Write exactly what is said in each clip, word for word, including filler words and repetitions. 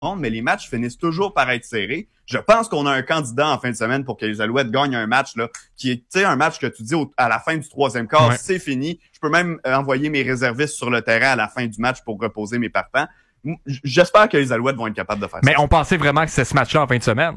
mais les matchs finissent toujours par être serrés. Je pense qu'on a un candidat en fin de semaine pour que les Alouettes gagnent un match là, qui est, tu sais, un match que tu dis au, à la fin du troisième quart, ouais. c'est fini. Je peux même envoyer mes réservistes sur le terrain à la fin du match pour reposer mes partants. J'espère que les Alouettes vont être capables de faire mais ça. Mais on pensait vraiment que c'était ce match-là en fin de semaine.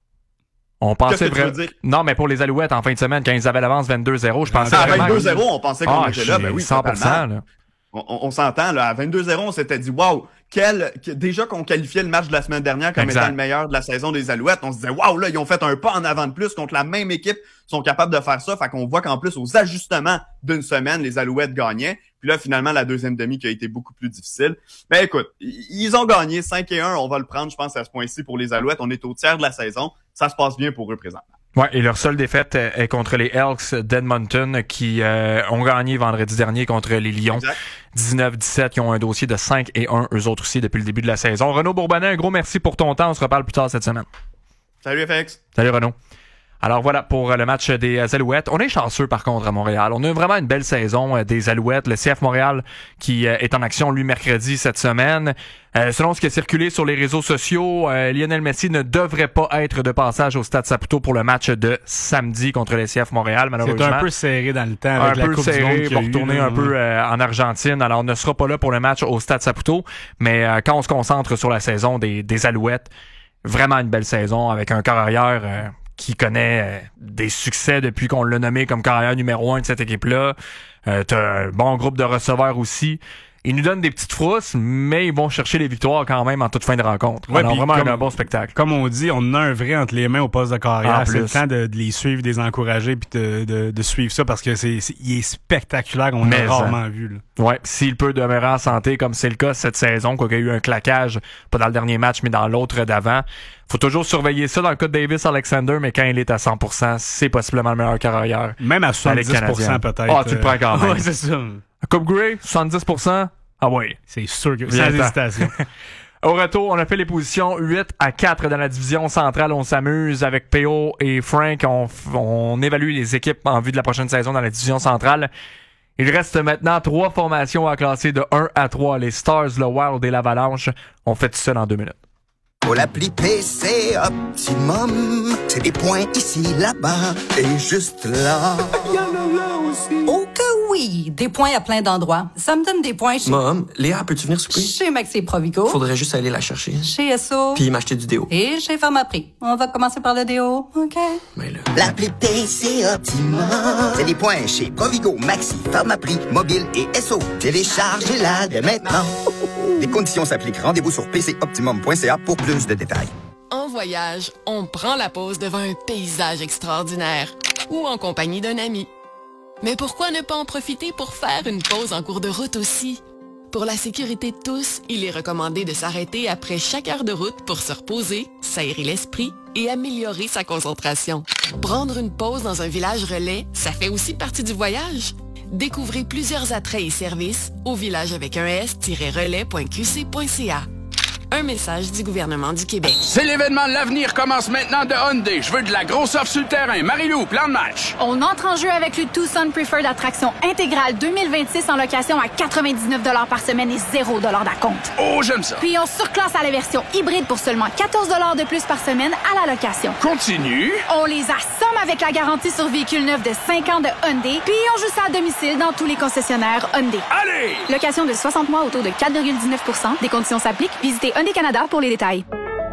On pensait vraiment. Non, mais pour les Alouettes en fin de semaine, quand ils avaient l'avance vingt-deux zéro, je pensais ah, vraiment. À vingt-deux zéro, on pensait qu'on ah, était là. Ben oui, cent pour cent là. On, on, on s'entend, là. À vingt-deux zéro, on s'était dit, waouh, quel, que, déjà qu'on qualifiait le match de la semaine dernière comme exact. étant le meilleur de la saison des Alouettes, on se disait, waouh, là, ils ont fait un pas en avant de plus contre la même équipe, ils sont capables de faire ça. Fait qu'on voit qu'en plus, aux ajustements d'une semaine, les Alouettes gagnaient. Puis là, finalement, la deuxième demi qui a été beaucoup plus difficile. Ben, écoute, ils ont gagné cinq et un. On va le prendre, je pense, à ce point-ci pour les Alouettes. On est au tiers de la saison. Ça se passe bien pour eux présentement. Ouais, et leur seule défaite est contre les Elks d'Edmonton qui euh, ont gagné vendredi dernier contre les Lions. dix-neuf dix-sept, qui ont un dossier de cinq et un, eux autres aussi, depuis le début de la saison. Renaud Bourbonnais, un gros merci pour ton temps. On se reparle plus tard cette semaine. Salut F X. Salut Renaud. Alors voilà pour le match des Alouettes. On est chanceux par contre à Montréal. On a vraiment une belle saison des Alouettes. Le C F Montréal qui est en action lui mercredi cette semaine. Euh, selon ce qui a circulé sur les réseaux sociaux, euh, Lionel Messi ne devrait pas être de passage au Stade Saputo pour le match de samedi contre le C F Montréal, malheureusement. C'est un peu serré dans le temps avec un la peu Coupe serré du Monde pour retourner un peu euh, en Argentine. Alors on ne sera pas là pour le match au Stade Saputo, mais euh, quand on se concentre sur la saison des, des Alouettes, vraiment une belle saison avec un corps arrière euh, qui connaît euh, des succès depuis qu'on l'a nommé comme carrière numéro un de cette équipe-là. Euh, t'as un bon groupe de receveurs aussi. Ils nous donnent des petites frousses, mais ils vont chercher les victoires quand même en toute fin de rencontre. Ouais, alors vraiment comme, un bon spectacle. Comme on dit, on a un vrai entre les mains au poste de carrière. C'est plus. le temps de, de les suivre, de les encourager puis de, de, de suivre ça parce que c'est, c'est il est spectaculaire. On l'a rarement vu. Là. Ouais, s'il peut demeurer en santé comme c'est le cas cette saison, quoi qu'il y a eu un claquage, pas dans le dernier match, mais dans l'autre d'avant. Faut toujours surveiller ça dans le cas de Davis Alexander, mais quand il est à cent pour cent, c'est possiblement le meilleur carrière. Même à soixante-dix pour cent peut-être. Ah, tu le prends quand même. Ouais, c'est ça. Coupe Gray, soixante-dix pour cent. Ah oui. C'est sûr que sans hésitation. Au retour, on a fait les positions huit à quatre dans la division centrale. On s'amuse avec P O et Frank. On, on évalue les équipes en vue de la prochaine saison dans la division centrale. Il reste maintenant trois formations à classer de un à trois. Les Stars, le Wild et l'Avalanche. On fait tout ça dans deux minutes. Pour l'appli P C Optimum, c'est des points ici, là-bas et juste là. Il y en a là aussi. Oh que oui, des points à plein d'endroits. Ça me donne des points chez... Mom, Léa, peux-tu venir souper? Chez Maxi Provigo. Faudrait juste aller la chercher. Chez S O. Puis m'acheter du déo. Et chez Pharmaprix. On va commencer par le déo, OK? Mais là... L'appli P C Optimum, c'est des points chez Provigo, Maxi, Pharmaprix, Mobile et S O. Téléchargez-la dès maintenant. Les conditions s'appliquent. Rendez-vous sur p c optimum point c a pour plus de détails. En voyage, on prend la pause devant un paysage extraordinaire ou en compagnie d'un ami. Mais pourquoi ne pas en profiter pour faire une pause en cours de route aussi? Pour la sécurité de tous, il est recommandé de s'arrêter après chaque heure de route pour se reposer, s'aérer l'esprit et améliorer sa concentration. Prendre une pause dans un village relais, ça fait aussi partie du voyage. Découvrez plusieurs attraits et services au village avec un s-relais point q c point c a. Un message du gouvernement du Québec. C'est l'événement de l'avenir commence maintenant de Hyundai. Je veux de la grosse offre sur le terrain. Marie-Lou, plan de match. On entre en jeu avec le Tucson Preferred Attraction intégrale deux mille vingt-six en location à quatre-vingt-dix-neuf dollars par semaine et zéro dollars d'acompte. Oh, j'aime ça. Puis on surclasse à la version hybride pour seulement quatorze dollars de plus par semaine à la location. Continue. On les assomme avec la garantie sur véhicule neuf de cinq ans de Hyundai. Puis on joue ça à domicile dans tous les concessionnaires Hyundai. Allez! Location de soixante mois autour de quatre virgule dix-neuf pour cent. Des conditions s'appliquent. Visitez Hyundai Canada pour les détails.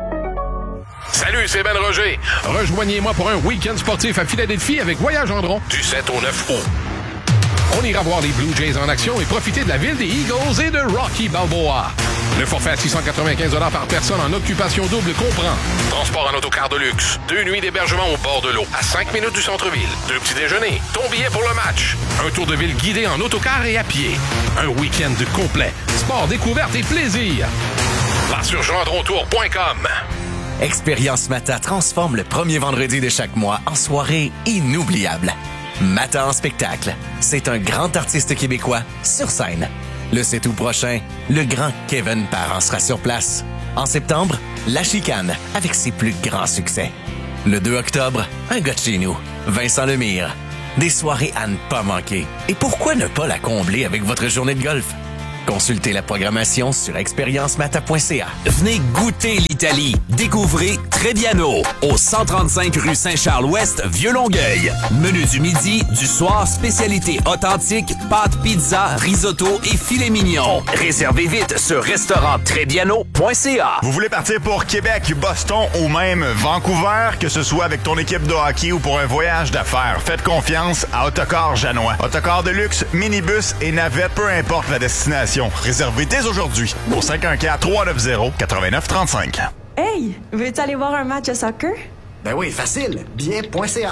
Salut, c'est Ben Roger. Rejoignez-moi pour un week-end sportif à Philadelphie avec Voyage Gendron du sept au neuf août. On ira voir les Blue Jays en action et profiter de la ville des Eagles et de Rocky Balboa. Le forfait à six cent quatre-vingt-quinze dollars par personne en occupation double comprend transport en autocar de luxe, deux nuits d'hébergement au bord de l'eau, à cinq minutes du centre-ville, deux petits déjeuners, ton billet pour le match, un tour de ville guidé en autocar et à pied, un week-end complet, sport, découverte et plaisir. Va sur gendron tour point com. Expérience Mata transforme le premier vendredi de chaque mois en soirée inoubliable. Mata en spectacle, c'est un grand artiste québécois sur scène. Le sept août prochain, le grand Kevin Parent sera sur place. En septembre, La Chicane avec ses plus grands succès. Le deux octobre, un gars de chez nous, Vincent Lemire. Des soirées à ne pas manquer. Et pourquoi ne pas la combler avec votre journée de golf? Consultez la programmation sur expérience mata point c a. Venez goûter l'Italie. Découvrez Trebbiano au cent trente-cinq rue Saint-Charles-Ouest, Vieux-Longueuil. Menu du midi, du soir, spécialité authentique, pâtes, pizza, risotto et filet mignon. Réservez vite sur restaurant trebbiano point c a. Vous voulez partir pour Québec, Boston ou même Vancouver, que ce soit avec ton équipe de hockey ou pour un voyage d'affaires, faites confiance à Autocar Janois. Autocar de luxe, minibus et navette, peu importe la destination. Réservez dès aujourd'hui au cinq un quatre, trois neuf zéro, neuf neuf trois cinq. Hey, veux-tu aller voir un match de soccer? Ben oui, facile. Billet.ca.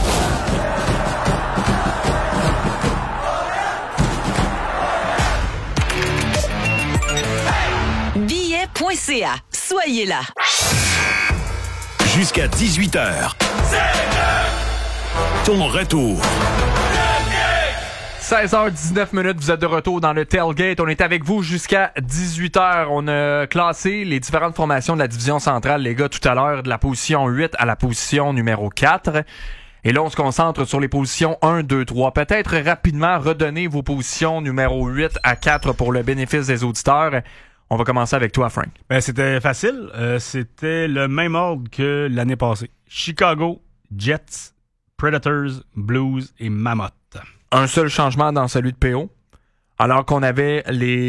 Billet.ca. Soyez là. Jusqu'à dix-huit heures. Ton retour. seize heures dix-neuf minutes, vous êtes de retour dans le Tailgate. On est avec vous jusqu'à dix-huit heures. On a classé les différentes formations de la division centrale, les gars, tout à l'heure, de la position huit à la position numéro quatre. Et là, on se concentre sur les positions un, deux, trois. Peut-être rapidement redonner vos positions numéro huit à quatre pour le bénéfice des auditeurs. On va commencer avec toi, Frank. Ben, c'était facile. Euh, c'était le même ordre que l'année passée. Chicago, Jets, Predators, Blues et Mammoth. Un seul changement dans celui de P O. Alors qu'on avait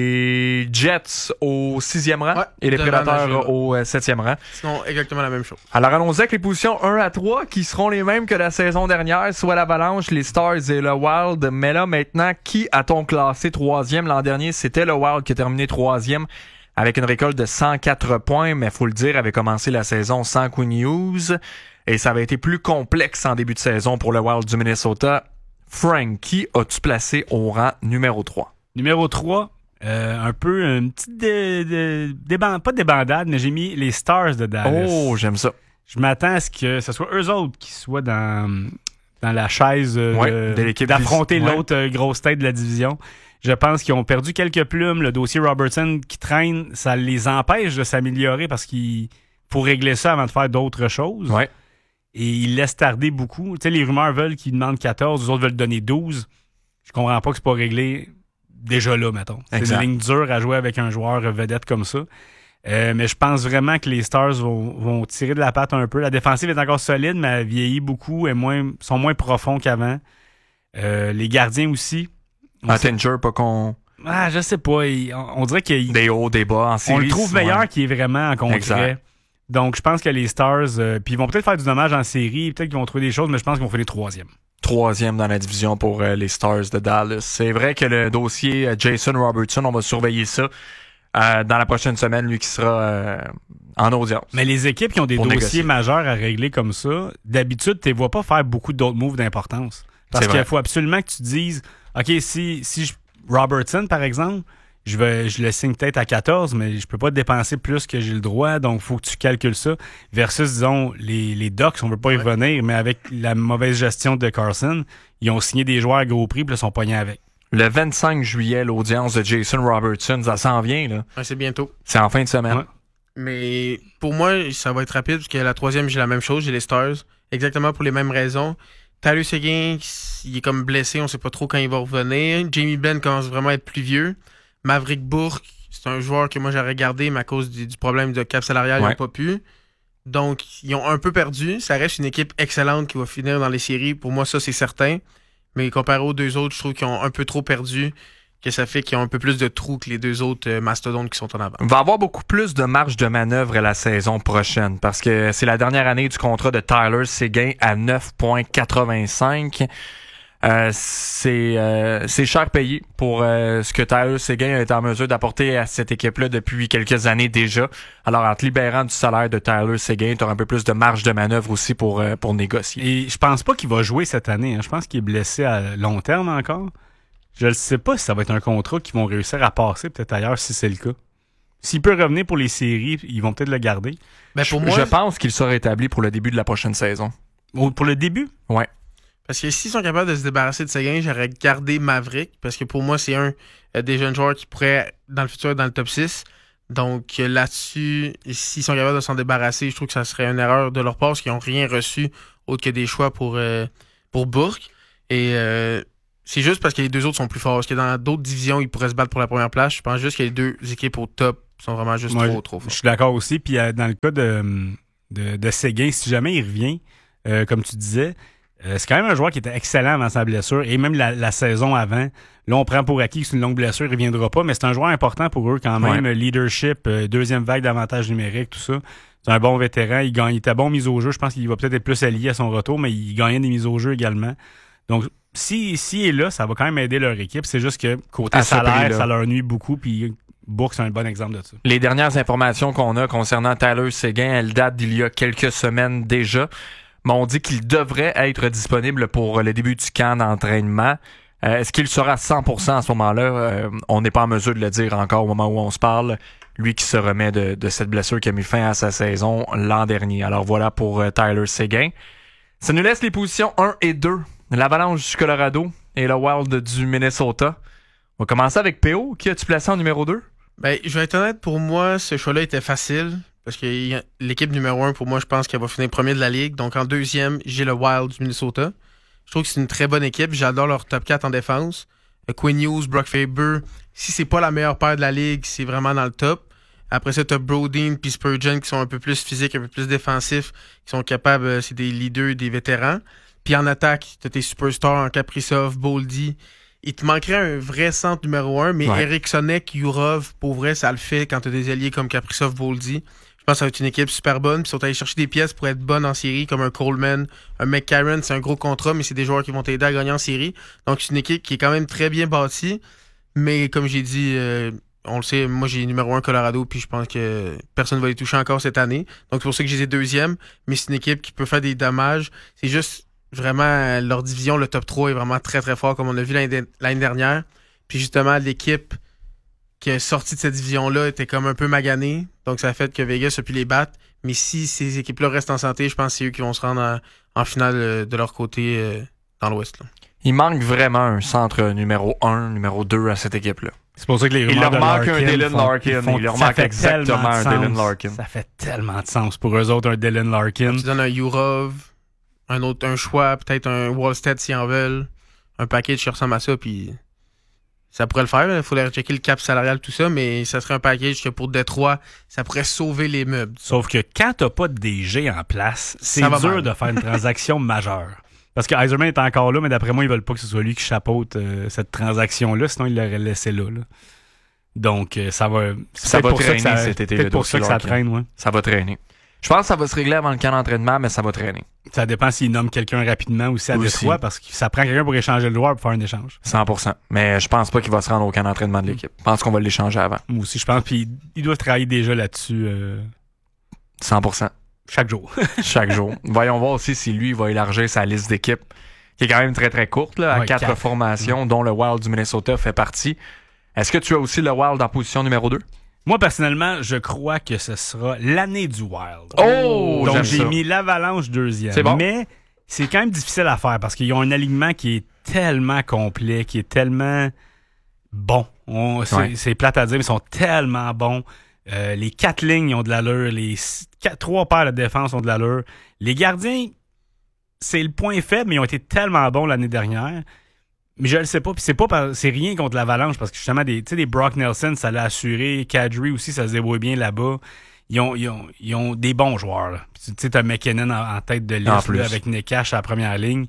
les Jets au sixième rang ouais, et les Prédateurs au euh, septième rang. Sinon, exactement la même chose. Alors allons-y avec les positions un à trois qui seront les mêmes que la saison dernière, soit l'Avalanche, les Stars et le Wild. Mais là, maintenant, qui a-t-on classé troisième? L'an dernier, c'était le Wild qui a terminé troisième avec une récolte de cent quatre points, mais il faut le dire, avait commencé la saison sans Quinn Hughes. Et ça avait été plus complexe en début de saison pour le Wild du Minnesota. Frank, qui as-tu placé au rang numéro trois? Numéro trois, euh, un peu une petite dé, dé, déban, pas débandade, mais j'ai mis les Stars de Dallas. Oh, j'aime ça. Je m'attends à ce que ce soit eux autres qui soient dans, dans la chaise euh, ouais, de l'équipe d'affronter ouais. l'autre euh, grosse tête de la division. Je pense qu'ils ont perdu quelques plumes. Le dossier Robertson qui traîne, ça les empêche de s'améliorer parce qu'il faut régler ça avant de faire d'autres choses. Ouais. Et ils laissent tarder beaucoup. Tu sais, les rumeurs veulent qu'ils demandent quatorze, les autres veulent donner douze. Je comprends pas que c'est pas réglé déjà là, mettons. C'est une ligne dure à jouer avec un joueur vedette comme ça. Euh, mais je pense vraiment que les Stars vont, vont tirer de la patte un peu. La défensive est encore solide, mais elle vieillit beaucoup et moins, sont moins profonds qu'avant. Euh, les gardiens aussi. Attinger, pas qu'on... Ah, je sais pas. Il, on, on dirait qu'il... Des hauts, des bas en série. On le trouve meilleur ouais. qu'il est vraiment en concret. Donc, je pense que les Stars, euh, puis ils vont peut-être faire du dommage en série, peut-être qu'ils vont trouver des choses, mais je pense qu'ils vont faire les troisièmes. Troisième dans la division pour euh, les Stars de Dallas. C'est vrai que le dossier euh, Jason Robertson, on va surveiller ça euh, dans la prochaine semaine, lui qui sera euh, en audience. Mais les équipes qui ont des dossiers négocier. majeurs à régler comme ça, d'habitude, tu ne les vois pas faire beaucoup d'autres moves d'importance. Parce qu'il faut absolument que tu te dises, OK, si, si je, Robertson, par exemple, Je, vais, je le signe peut-être à quatorze, mais je peux pas dépenser plus que j'ai le droit, donc il faut que tu calcules ça. Versus, disons, les, les Ducks, on veut pas y ouais. revenir, mais avec la mauvaise gestion de Carson, ils ont signé des joueurs à gros prix, puis ils sont pognés avec. Le vingt-cinq juillet, l'audience de Jason Robertson, ça s'en vient, là. Ouais, c'est bientôt. C'est en fin de semaine. Ouais. Mais pour moi, ça va être rapide, parce que la troisième, j'ai la même chose, j'ai les Stars, exactement pour les mêmes raisons. Tyler Seguin, il est comme blessé, on sait pas trop quand il va revenir. Jamie Benn commence vraiment à être plus vieux. Maverick Bourque, c'est un joueur que moi j'aurais gardé, mais à cause du, du problème de cap salarial, ouais. ils n'ont pas pu. Donc, ils ont un peu perdu. Ça reste une équipe excellente qui va finir dans les séries. Pour moi, ça, c'est certain. Mais comparé aux deux autres, je trouve qu'ils ont un peu trop perdu, que ça fait qu'ils ont un peu plus de trous que les deux autres euh, mastodontes qui sont en avant. Il va avoir beaucoup plus de marge de manœuvre la saison prochaine, parce que c'est la dernière année du contrat de Tyler Seguin à neuf virgule quatre-vingt-cinq. Euh, c'est euh, c'est cher payé pour euh, ce que Tyler Seguin est en mesure d'apporter à cette équipe-là depuis quelques années déjà. Alors, en te libérant du salaire de Tyler Seguin, tu auras un peu plus de marge de manœuvre aussi pour, euh, pour négocier. Et je pense pas qu'il va jouer cette année. Hein. Je pense qu'il est blessé à long terme encore. Je ne sais pas si ça va être un contrat qu'ils vont réussir à passer peut-être ailleurs si c'est le cas. S'il peut revenir pour les séries, ils vont peut-être le garder. Ben pour je, moi, je pense qu'il sera établi pour le début de la prochaine saison. Pour le début? Ouais. Parce que s'ils sont capables de se débarrasser de Seguin, j'aurais gardé Maverick, parce que pour moi, c'est un euh, des jeunes joueurs qui pourrait, dans le futur, être dans le top six. Donc euh, là-dessus, s'ils sont capables de s'en débarrasser, je trouve que ça serait une erreur de leur part, parce qu'ils n'ont rien reçu autre que des choix pour, euh, pour Bourque. Et euh, c'est juste parce que les deux autres sont plus forts. Parce que dans d'autres divisions, ils pourraient se battre pour la première place. Je pense juste que les deux équipes au top sont vraiment juste Moi, trop, trop fortes. Je suis d'accord aussi. Puis euh, dans le cas de, de, de Seguin, si jamais il revient, euh, comme tu disais, euh, c'est quand même un joueur qui était excellent avant sa blessure. Et même la, la saison avant, là, on prend pour acquis que c'est une longue blessure, il ne reviendra pas. Mais c'est un joueur important pour eux quand même. Ouais. Leadership, euh, deuxième vague d'avantages numériques, tout ça. C'est un bon vétéran. Il, gagne, il était bon mise au jeu. Je pense qu'il va peut-être être plus allié à son retour, mais il gagnait des mises au jeu également. Donc, si, si il est là, ça va quand même aider leur équipe. C'est juste que côté à salaire, ça leur nuit beaucoup. Puis Bourque, c'est un bon exemple de ça. Les dernières informations qu'on a concernant Tyler Seguin, elles datent d'il y a quelques semaines déjà. Mais on dit qu'il devrait être disponible pour le début du camp d'entraînement. Euh, est-ce qu'il sera à cent pour cent à ce moment-là? Euh, on n'est pas en mesure de le dire encore au moment où on se parle. Lui qui se remet de, de cette blessure qui a mis fin à sa saison l'an dernier. Alors voilà pour euh, Tyler Seguin. Ça nous laisse les positions un et deux. L'Avalanche du Colorado et le Wild du Minnesota. On va commencer avec P O. Qui as-tu placé en numéro deux? Ben, je vais être honnête, pour moi, ce choix-là était facile. Parce que l'équipe numéro un, pour moi, je pense qu'elle va finir premier de la Ligue. Donc en deuxième, j'ai le Wild du Minnesota. Je trouve que c'est une très bonne équipe. J'adore leur top quatre en défense. Quinn Hughes, Brock Faber. Si c'est pas la meilleure paire de la Ligue, c'est vraiment dans le top. Après ça, t'as Brodin puis Spurgeon qui sont un peu plus physiques, un peu plus défensifs, qui sont capables, c'est des leaders, des vétérans. Puis en attaque, t'as tes superstars en Kaprizov, Boldy. Il te manquerait un vrai centre numéro un, mais ouais. Eric Sonnek, Yurov, pour vrai, ça le fait quand t'as des alliés comme Kaprizov, Boldy. Je pense que ça va être une équipe super bonne. Puis ils sont allés chercher des pièces pour être bonnes en série, comme un Coleman, un McCarron. C'est un gros contrat, mais c'est des joueurs qui vont t'aider à gagner en série. Donc c'est une équipe qui est quand même très bien bâtie. Mais comme j'ai dit, euh, on le sait, moi j'ai numéro un Colorado, puis je pense que personne ne va les toucher encore cette année. Donc c'est pour ça que j'ai les deuxième. Mais c'est une équipe qui peut faire des dommages. C'est juste vraiment leur division, le top trois est vraiment très très fort, comme on a vu l'année, l'année dernière. Puis justement, l'équipe qui est sortie de cette division-là était comme un peu maganée. Donc ça a fait que Vegas a pu les battre. Mais si ces équipes-là restent en santé, je pense que c'est eux qui vont se rendre en, en finale de leur côté euh, dans l'Ouest. Là. Il manque vraiment un centre numéro un, numéro deux à cette équipe-là. C'est pour ça que les rumeurs Il leur manque un Dylan Larkin. Il leur manque exactement un Dylan Larkin. Ça fait tellement de sens pour eux autres, un Dylan Larkin. Tu donnes un Yurov, un autre un choix, peut-être un Wallstead s'ils en veulent, un package qui ressemble à ça, puis ça pourrait le faire. Il faudrait checker le cap salarial, tout ça, mais ça serait un package que pour Détroit, ça pourrait sauver les meubles. Sauf que quand t'as pas de D G en place, c'est dur mal. de faire une transaction majeure. Parce que Yzerman est encore là, mais d'après moi, ils veulent pas que ce soit lui qui chapeaute euh, cette transaction-là, sinon il l'aurait laissé là. là. Donc, euh, ça va... Ça va traîner ça, cet été. C'est pour ça que ça traîne, ouais. Ça va traîner. Je pense que ça va se régler avant le camp d'entraînement, mais ça va traîner. Ça dépend s'il nomme quelqu'un rapidement aussi à Détroit, parce que ça prend quelqu'un pour échanger le joueur pour faire un échange. cent pour cent. Mais je pense pas qu'il va se rendre au camp d'entraînement de l'équipe. Je pense qu'on va l'échanger avant. Moi aussi, je pense. Puis ils doivent travailler déjà là-dessus. Euh... cent pour cent. Chaque jour. Chaque jour. Voyons voir aussi si lui va élargir sa liste d'équipes, qui est quand même très très courte, là, à ouais, quatre, quatre formations, mmh. dont le Wild du Minnesota fait partie. Est-ce que tu as aussi le Wild en position numéro deux? Moi, personnellement, je crois que ce sera l'année du Wild. Oh! Donc, j'ai ça. mis l'Avalanche deuxième. C'est bon. Mais c'est quand même difficile à faire parce qu'ils ont un alignement qui est tellement complet, qui est tellement bon. On, c'est, ouais. c'est plate à dire, mais ils sont tellement bons. Euh, les quatre lignes ils ont de l'allure. Les quatre, trois paires de défense ont de l'allure. Les gardiens, c'est le point faible, mais ils ont été tellement bons l'année dernière. Mais je le sais pas, puis c'est pas par, c'est rien contre l'Avalanche, parce que justement, des, tu sais, des Brock Nelson, ça l'a assuré, Kadri aussi, ça se débrouille bien là-bas. Ils ont, ils ont, ils ont des bons joueurs, là. Tu sais, t'as McKinnon en, en tête de liste, là, avec Nekash à la première ligne.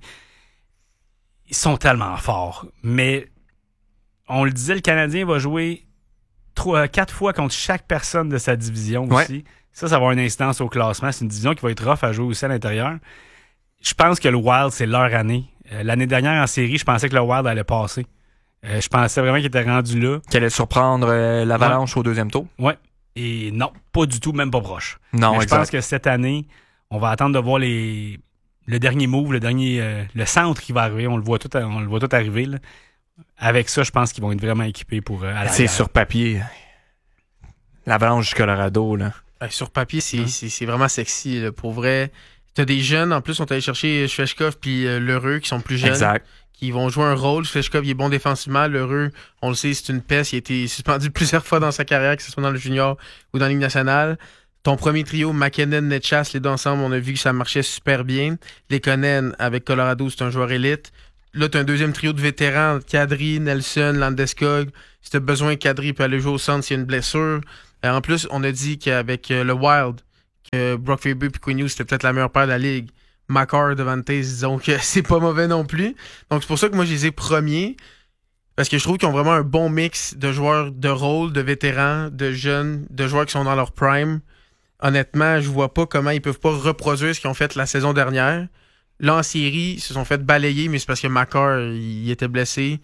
Ils sont tellement forts. Mais, on le disait, le Canadien va jouer trois, quatre fois contre chaque personne de sa division aussi. Ouais. Ça, ça va avoir une incidence au classement. C'est une division qui va être rough à jouer aussi à l'intérieur. Je pense que le Wild, c'est leur année. Euh, l'année dernière, en série, je pensais que le Wild allait passer. Euh, je pensais vraiment qu'il était rendu là. Qu'il allait surprendre euh, l'Avalanche ouais. au deuxième tour. Ouais. Et non, pas du tout, même pas proche. Non, je pense que cette année, on va attendre de voir les le dernier move, le dernier euh, le centre qui va arriver. On le voit tout, on le voit tout arriver. Là. Avec ça, je pense qu'ils vont être vraiment équipés pour euh, à la C'est guerre. Sur papier. L'Avalanche du Colorado, là. Ouais, sur papier, c'est, hum. c'est, c'est vraiment sexy. Là. Pour vrai, t'as des jeunes, en plus, on est allé chercher Svechkov puis euh, Lheureux, qui sont plus jeunes. Exact. Qui vont jouer un rôle. Svechkov, il est bon défensivement. Lheureux, on le sait, c'est une peste. Il a été suspendu plusieurs fois dans sa carrière, que ce soit dans le junior ou dans la Ligue nationale. Ton premier trio, McKinnon, Netchas, les deux ensemble, on a vu que ça marchait super bien. Lekonen, avec Colorado, c'est un joueur élite. là, t'as un deuxième trio de vétérans, Kadri, Nelson, Landeskog. Si t'as besoin, Kadri peut aller jouer au centre s'il y a une blessure. Euh, en plus, on a dit qu'avec euh, le Wild, que Brock Faber et Quinn Hughes, c'était peut-être la meilleure paire de la ligue. Makar, Devante, disons que c'est pas mauvais non plus. Donc, c'est pour ça que moi, je les ai premiers. Parce que je trouve qu'ils ont vraiment un bon mix de joueurs de rôle, de vétérans, de jeunes, de joueurs qui sont dans leur prime. Honnêtement, je vois pas comment ils peuvent pas reproduire ce qu'ils ont fait la saison dernière. Là, en série, ils se sont fait balayer, mais c'est parce que Makar, il était blessé.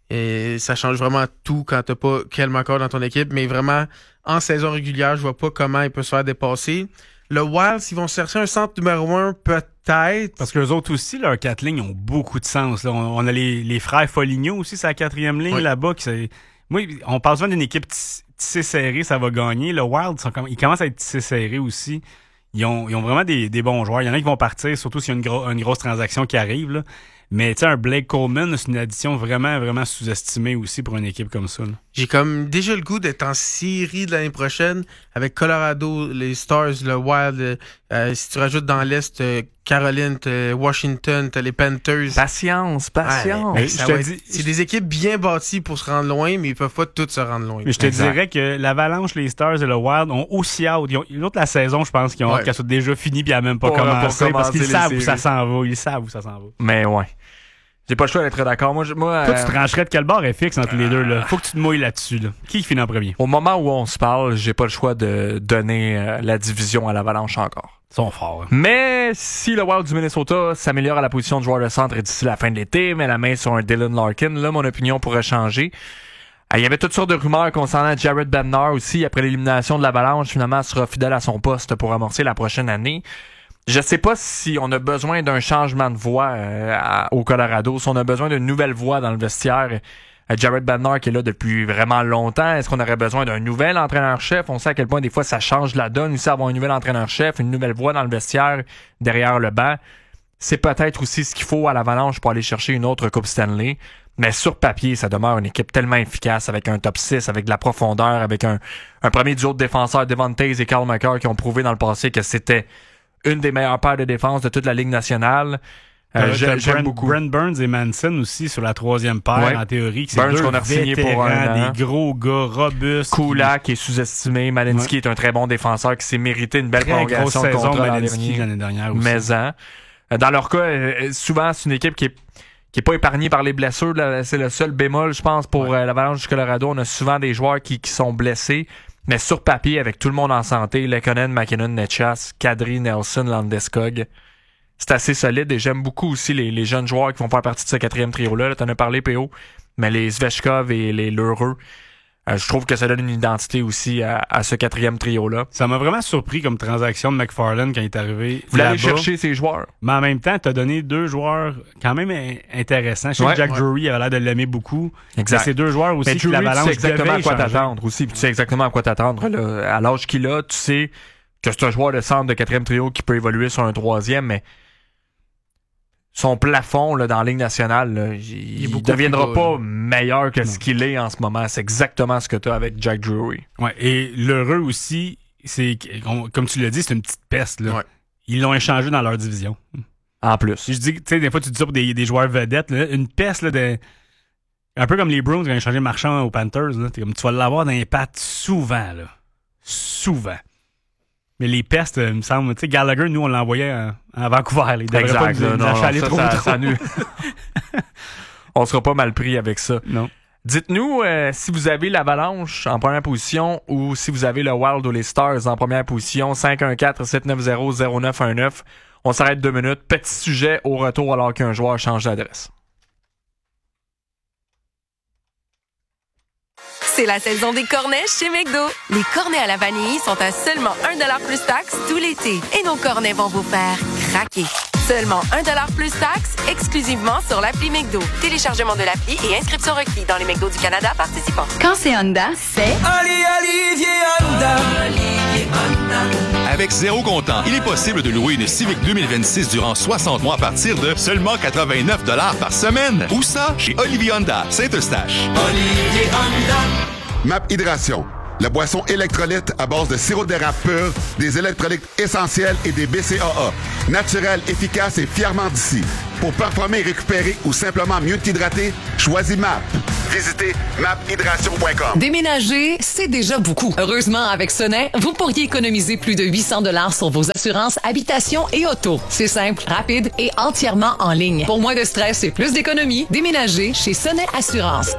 Et ça change vraiment tout quand t'as pas Cale Makar dans ton équipe. Mais vraiment, en saison régulière, je vois pas comment ils peuvent se faire dépasser. Le Wild, s'ils vont chercher un centre numéro un, peut-être. Parce que les autres aussi, leurs quatre lignes ont beaucoup de sens. Là. On, on a les, les frères Foligno aussi, c'est la quatrième ligne oui. là-bas. Qui, c'est... Moi, on parle souvent d'une équipe tissée serrée, ça va gagner. Le Wild, sont comme... ils commencent à être tissés serrés aussi. Ils ont, ils ont vraiment des, des bons joueurs. Il y en a qui vont partir, surtout s'il y a une, gro- une grosse transaction qui arrive. Là. Mais tu sais, un Blake Coleman, c'est une addition vraiment, vraiment sous-estimée aussi pour une équipe comme ça. Là. J'ai comme déjà le goût d'être en série de l'année prochaine avec Colorado, les Stars, le Wild. Euh, si tu rajoutes dans l'Est, euh, Caroline, t'as Washington, t'as les Panthers. Patience, patience. Ouais, je te dis, c'est des équipes bien bâties pour se rendre loin, mais ils peuvent pas toutes se rendre loin. Mais je te exact. dirais que l'Avalanche, les Stars et le Wild ont aussi hâte. Ils ont, l'autre la saison, je pense qu'ils ont ouais. hâte qu'elle soit déjà finie puis elle n'a même pas pour, commencé pour parce qu'ils savent où ça s'en va. Ils savent où ça s'en va. Mais ouais. J'ai pas le choix d'être d'accord. Moi, je, moi Toi, euh... tu trancherais de quel bord est fixe entre euh... les deux, là. Faut que tu te mouilles là-dessus, là. Qui finit en premier? Au moment où on se parle, j'ai pas le choix de donner euh, la division à l'Avalanche encore. Ils sont forts. Hein. Mais si le Wild du Minnesota s'améliore à la position de joueur de centre d'ici la fin de l'été, met la main sur un Dylan Larkin, là, mon opinion pourrait changer. Il y avait toutes sortes de rumeurs concernant Jared Bednar aussi. Après l'élimination de l'Avalanche, finalement, elle sera fidèle à son poste pour amorcer la prochaine année. Je sais pas si on a besoin d'un changement de voix euh, à, au Colorado, si on a besoin d'une nouvelle voix dans le vestiaire. Euh, Jared Bednar qui est là depuis vraiment longtemps, est-ce qu'on aurait besoin d'un nouvel entraîneur-chef? On sait à quel point des fois ça change la donne aussi, avoir un nouvel entraîneur-chef, une nouvelle voix dans le vestiaire derrière le banc. C'est peut-être aussi ce qu'il faut à l'Avalanche pour aller chercher une autre Coupe Stanley. Mais sur papier, ça demeure une équipe tellement efficace avec un top six, avec de la profondeur, avec un, un premier duo de défenseurs, Devante et Cale Makar, qui ont prouvé dans le passé que c'était une des meilleures paires de défense de toute la Ligue nationale. Euh, euh, j'aime, j'aime beaucoup. Brent Burns et Manson aussi sur la troisième paire, ouais. en théorie. C'est Burns deux qu'on a signé pour un des gros gars robustes. Kulak qui est sous-estimé. Malinsky ouais. est un très bon défenseur qui s'est mérité une belle très prolongation de contrat saison Malinsky l'année dernière aussi. Mais hein, dans leur cas, souvent c'est une équipe qui est qui est pas épargnée par les blessures. C'est le seul bémol, je pense, pour ouais. l'Avalanche du Colorado. On a souvent des joueurs qui, qui sont blessés. Mais sur papier, avec tout le monde en santé, Lekkonen, McKinnon, Netchas, Kadri, Nelson, Landeskog, c'est assez solide et j'aime beaucoup aussi les, les jeunes joueurs qui vont faire partie de ce quatrième trio-là. Là, t'en as parlé, P O, mais les Svechkov et les Lheureux, euh, je trouve que ça donne une identité aussi à, à ce quatrième trio-là. Ça m'a vraiment surpris comme transaction de McFarland quand il est arrivé. Vous allez chercher ces joueurs. Mais en même temps, t'as donné deux joueurs quand même intéressants. Je sais ouais, que Jack ouais. Drury avait l'air de l'aimer beaucoup. Exact. C'est deux joueurs aussi mais qui l'Avalanche tu sais exactement à quoi changer. t'attendre aussi. Puis tu sais exactement à quoi t'attendre. Là. À l'âge qu'il a, tu sais que c'est un joueur de centre de quatrième trio qui peut évoluer sur un troisième, mais son plafond là, dans la Ligue nationale, là, il ne deviendra pas là. meilleur que non. ce qu'il est en ce moment. C'est exactement ce que tu as avec Jack Drury. Ouais, et l'heureux aussi, c'est comme tu l'as dit, c'est une petite peste. Là. Ouais. Ils l'ont échangé dans leur division. En plus. Je dis, tu sais, des fois, tu dis ça pour des, des joueurs vedettes. Là, une peste, là, de, un peu comme les Bruins qui ont échangé Marchand aux Panthers. Là, comme, tu vas l'avoir dans les pattes souvent. Là. Souvent. Mais les pestes, il me semble, tu sais, Gallagher, nous, on l'envoyait à, à Vancouver. Il devrait pas nous, nous achaler trop ça, trop. Ça, ça on sera pas mal pris avec ça. Non. Dites-nous euh, si vous avez l'Avalanche en première position ou si vous avez le Wild ou les Stars en première position. cinq un quatre, sept neuf zéro, zéro neuf un neuf. On s'arrête deux minutes. Petit sujet au retour alors qu'un joueur change d'adresse. C'est la saison des cornets chez McDo. Les cornets à la vanille sont à seulement un dollar plus taxe tout l'été. Et nos cornets vont vous faire craquer. Seulement un dollar plus taxe, exclusivement sur l'appli McDo. Téléchargement de l'appli et inscription requis dans les McDo du Canada participants. Quand c'est Honda, c'est... Ali Olivier Honda. Olivier Honda. Avec zéro comptant, il est possible de louer une Civic deux mille vingt-six durant soixante mois à partir de seulement quatre-vingt-neuf dollars par semaine. Où ça? Chez Olivier Honda, Saint-Eustache. Olivier Honda. Map Hydration, la boisson électrolyte à base de sirop d'érable pur, des électrolytes essentiels et des B C A A. Naturel, efficace et fièrement d'ici. Pour performer et récupérer ou simplement mieux t'hydrater, choisis M A P. Visitez map hydration point com. Déménager, c'est déjà beaucoup. Heureusement, avec Sonnet, vous pourriez économiser plus de huit cents dollars sur vos assurances habitation et auto. C'est simple, rapide et entièrement en ligne. Pour moins de stress et plus d'économie, déménagez chez Sonnet Assurance.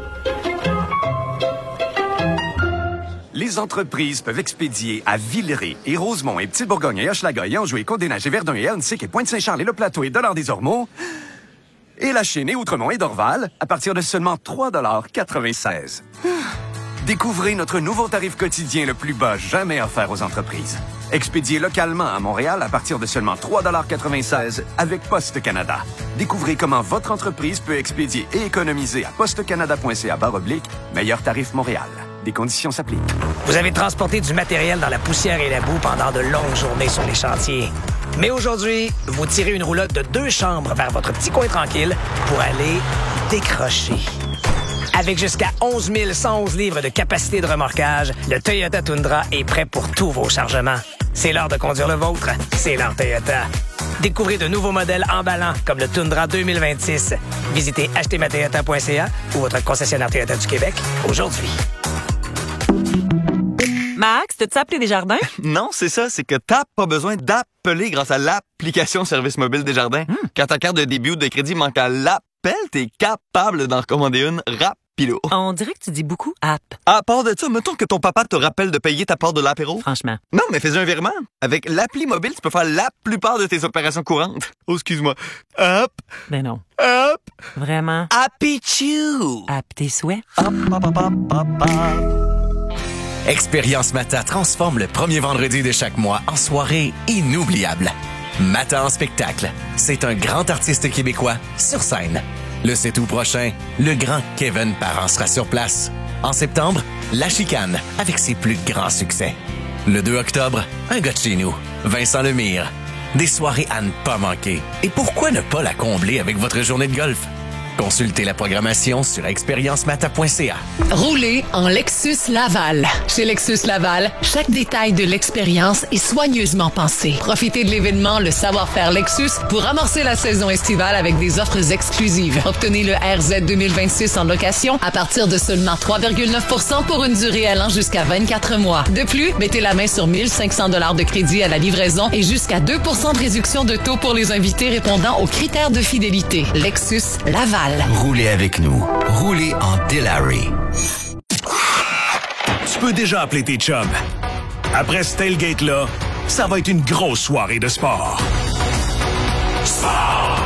Les entreprises peuvent expédier à Villeray et Rosemont et Petite-Bourgogne et Hochelaga et Anjou et Côte-des-Neiges et Verdun et Ahuntsic et Pointe-Saint-Charles et Le Plateau et Dollard-des-Ormeaux et La Chine et Outremont et Dorval à partir de seulement trois dollars quatre-vingt-seize. Découvrez notre nouveau tarif quotidien le plus bas jamais offert aux entreprises. Expédié localement à Montréal à partir de seulement trois dollars quatre-vingt-seize avec Poste Canada. Découvrez comment votre entreprise peut expédier et économiser à postecanada point c a barre oblique meilleur tarif Montréal. Des conditions s'appliquent. Vous avez transporté du matériel dans la poussière et la boue pendant de longues journées sur les chantiers. Mais aujourd'hui, vous tirez une roulotte de deux chambres vers votre petit coin tranquille pour aller décrocher. Avec jusqu'à onze mille cent onze livres de capacité de remorquage, le Toyota Tundra est prêt pour tous vos chargements. C'est l'heure de conduire le vôtre. C'est l'heure Toyota. Découvrez de nouveaux modèles emballants comme le Tundra deux mille vingt-six. Visitez acheter ma toyota point c a ou votre concessionnaire Toyota du Québec aujourd'hui. Max, t'as-tu appelé Desjardins? Non, c'est ça, c'est que t'as pas besoin d'appeler grâce à l'application Service mobile Desjardins. Hmm. Quand ta carte de débit ou de crédit manque à l'appel, t'es capable d'en recommander une rapido. On dirait que tu dis beaucoup app. À part de ça, mettons que ton papa te rappelle de payer ta part de l'apéro. Franchement. Non, mais fais un virement. Avec l'appli mobile, tu peux faire la plupart de tes opérations courantes. Oh, excuse-moi. Hop. Ben non. Hop. Vraiment. Happy Chew. App tes souhaits. Hop, hop, hop, hop, hop, hop. Expérience Mata transforme le premier vendredi de chaque mois en soirée inoubliable. Mata en spectacle, c'est un grand artiste québécois sur scène. Le sept août prochain, le grand Kevin Parent sera sur place. En septembre, La Chicane avec ses plus grands succès. Le deux octobre, un gars de chez nous, Vincent Lemire. Des soirées à ne pas manquer. Et pourquoi ne pas la combler avec votre journée de golf? Consultez la programmation sur expérience mata point c a. Roulez en Lexus Laval. Chez Lexus Laval, chaque détail de l'expérience est soigneusement pensé. Profitez de l'événement Le Savoir-faire Lexus pour amorcer la saison estivale avec des offres exclusives. Obtenez le R Z deux mille vingt-six en location à partir de seulement trois virgule neuf pour cent pour une durée allant jusqu'à vingt-quatre mois. De plus, mettez la main sur mille cinq cents dollars de crédit à la livraison et jusqu'à deux pour cent de réduction de taux pour les invités répondant aux critères de fidélité. Lexus Laval. Roulez avec nous. Roulez en Delary. Tu peux déjà appeler tes chums. Après ce tailgate-là, ça va être une grosse soirée de sport. Sport.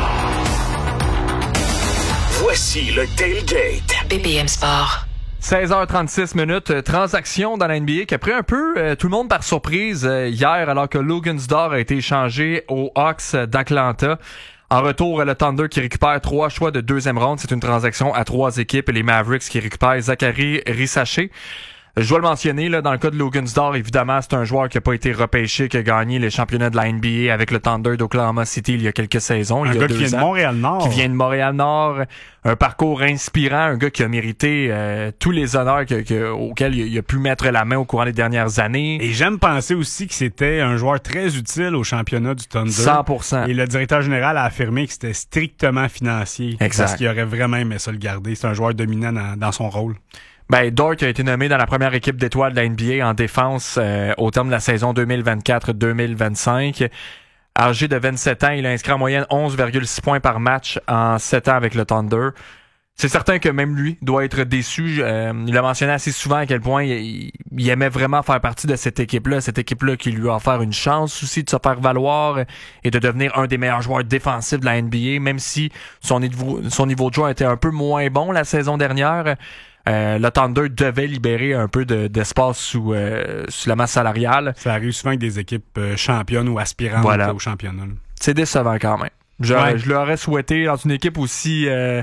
Voici le tailgate. B P M Sport. seize heures trente-six minutes, transaction dans la N B A qui a pris un peu euh, tout le monde par surprise euh, hier alors que Lugunsdor a été échangé aux Hawks d'Atlanta. En retour, le Thunder qui récupère trois choix de deuxième ronde. C'est une transaction à trois équipes et les Mavericks qui récupèrent Zachary Risacher. Je dois le mentionner, là, dans le cas de Lugunsdor, évidemment, c'est un joueur qui n'a pas été repêché, qui a gagné les championnats de la N B A avec le Thunder d'Oklahoma City il y a quelques saisons. Un il y a gars deux qui vient ans, de Montréal-Nord. Qui vient de Montréal-Nord. Un parcours inspirant, un gars qui a mérité euh, tous les honneurs que, que, auxquels il, il a pu mettre la main au courant des dernières années. Et j'aime penser aussi que c'était un joueur très utile au championnat du Thunder. cent pour cent. Et le directeur général a affirmé que c'était strictement financier. Exact. Parce qu'il aurait vraiment aimé ça le garder. C'est un joueur dominant dans, dans son rôle. Ben, Dort a été nommé dans la première équipe d'étoiles de la N B A en défense euh, au terme de la saison deux mille vingt-quatre deux mille vingt-cinq. Âgé de vingt-sept ans, il a inscrit en moyenne onze virgule six points par match en sept ans avec le Thunder. C'est certain que même lui doit être déçu. Euh, il a mentionné assez souvent à quel point il, il aimait vraiment faire partie de cette équipe-là. Cette équipe-là qui lui a offert une chance aussi de se faire valoir et de devenir un des meilleurs joueurs défensifs de la N B A, même si son niveau, son niveau de jeu était un peu moins bon la saison dernière. Euh, le Thunder devait libérer un peu de, d'espace sous, euh, sous la masse salariale. Ça arrive souvent avec des équipes euh, championnes ou aspirantes voilà. au championnat. C'est décevant quand même. Je, ouais. je l'aurais souhaité dans une équipe aussi euh,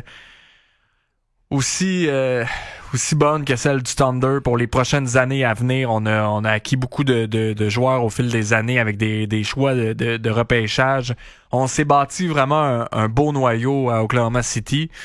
aussi euh, aussi bonne que celle du Thunder pour les prochaines années à venir. On a, on a acquis beaucoup de, de, de joueurs au fil des années avec des, des choix de, de, de repêchage. On s'est bâti vraiment un, un beau noyau à Oklahoma City.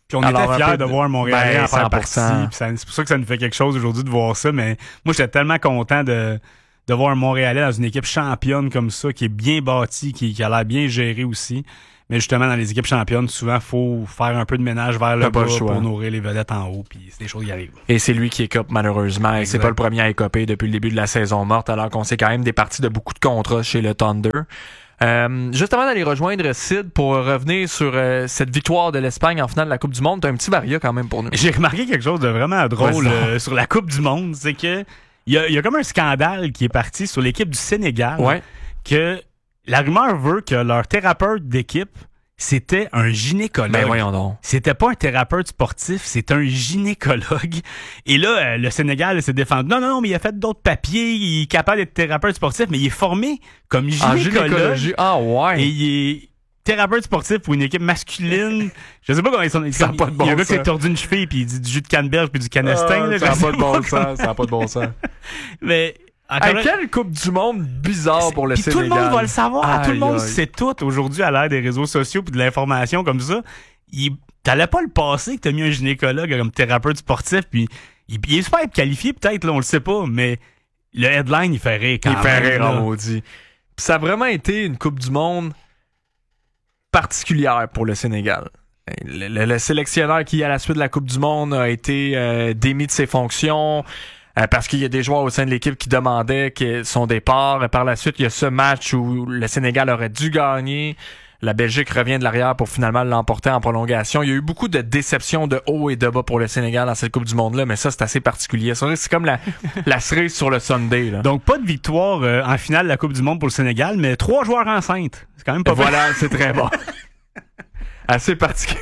Puis on Alors, était fiers de voir Montréal ben, en faire partie. Ça, c'est pour ça que ça nous fait quelque chose aujourd'hui de voir ça. Mais moi, j'étais tellement content de, de voir un Montréalais dans une équipe championne comme ça, qui est bien bâtie, qui, qui a l'air bien gérée aussi. Mais justement, dans les équipes championnes, souvent, il faut faire un peu de ménage vers le bas pour nourrir les vedettes en haut, puis c'est des choses qui arrivent. Et c'est lui qui écope, malheureusement. Exact. Et c'est pas le premier à écoper depuis le début de la saison morte, alors qu'on sait quand même des parties de beaucoup de contrats chez le Thunder. Euh, juste avant d'aller rejoindre Sid pour revenir sur euh, cette victoire de l'Espagne en finale de la Coupe du Monde, t'as un petit Maria quand même pour nous. J'ai remarqué quelque chose de vraiment drôle euh, sur la Coupe du Monde, c'est que il y a, y a comme un scandale qui est parti sur l'équipe du Sénégal, ouais. que la rumeur veut que leur thérapeute d'équipe, c'était un gynécologue. Ben voyons donc. C'était pas un thérapeute sportif, c'est un gynécologue. Et là, euh, le Sénégal s'est défendu. Non, non, non, mais il a fait d'autres papiers, il est capable d'être thérapeute sportif, mais il est formé comme gynécologue. Ah ouais. Et il est thérapeute sportif pour une équipe masculine. Je sais pas comment ils sont. Ça a pas de bon sens. Il y a un gars qui s'est tordu une cheville puis il dit du jus de canneberge puis du canestin. Ah, là, ça a pas de bon sens. Ça a pas de bon sens. Mais Hey, quelle Coupe du Monde bizarre pour le Sénégal. Tout le monde va le savoir. Aïe, tout le monde aïe. sait tout aujourd'hui à l'ère des réseaux sociaux et de l'information comme ça. Il, t'allais pas le passer que t'as mis un gynécologue comme thérapeute sportif. Puis il, il est super qualifié peut-être, là, on le sait pas. Mais le headline, il fait rire quand il même. Il fait rire en maudit. Puis ça a vraiment été une Coupe du Monde particulière pour le Sénégal. Le, le, le sélectionneur qui, à la suite de la Coupe du Monde, a été euh, démis de ses fonctions. Euh, parce qu'il y a des joueurs au sein de l'équipe qui demandaient que son départ. Par la suite, il y a ce match où le Sénégal aurait dû gagner. La Belgique revient de l'arrière pour finalement l'emporter en prolongation. Il y a eu beaucoup de déceptions de haut et de bas pour le Sénégal dans cette Coupe du Monde-là, mais ça, c'est assez particulier. C'est comme la, la cerise sur le sundae. Là. Donc, pas de victoire euh, en finale de la Coupe du Monde pour le Sénégal, mais trois joueurs enceintes. C'est quand même pas Voilà, c'est très bon. Assez particulier.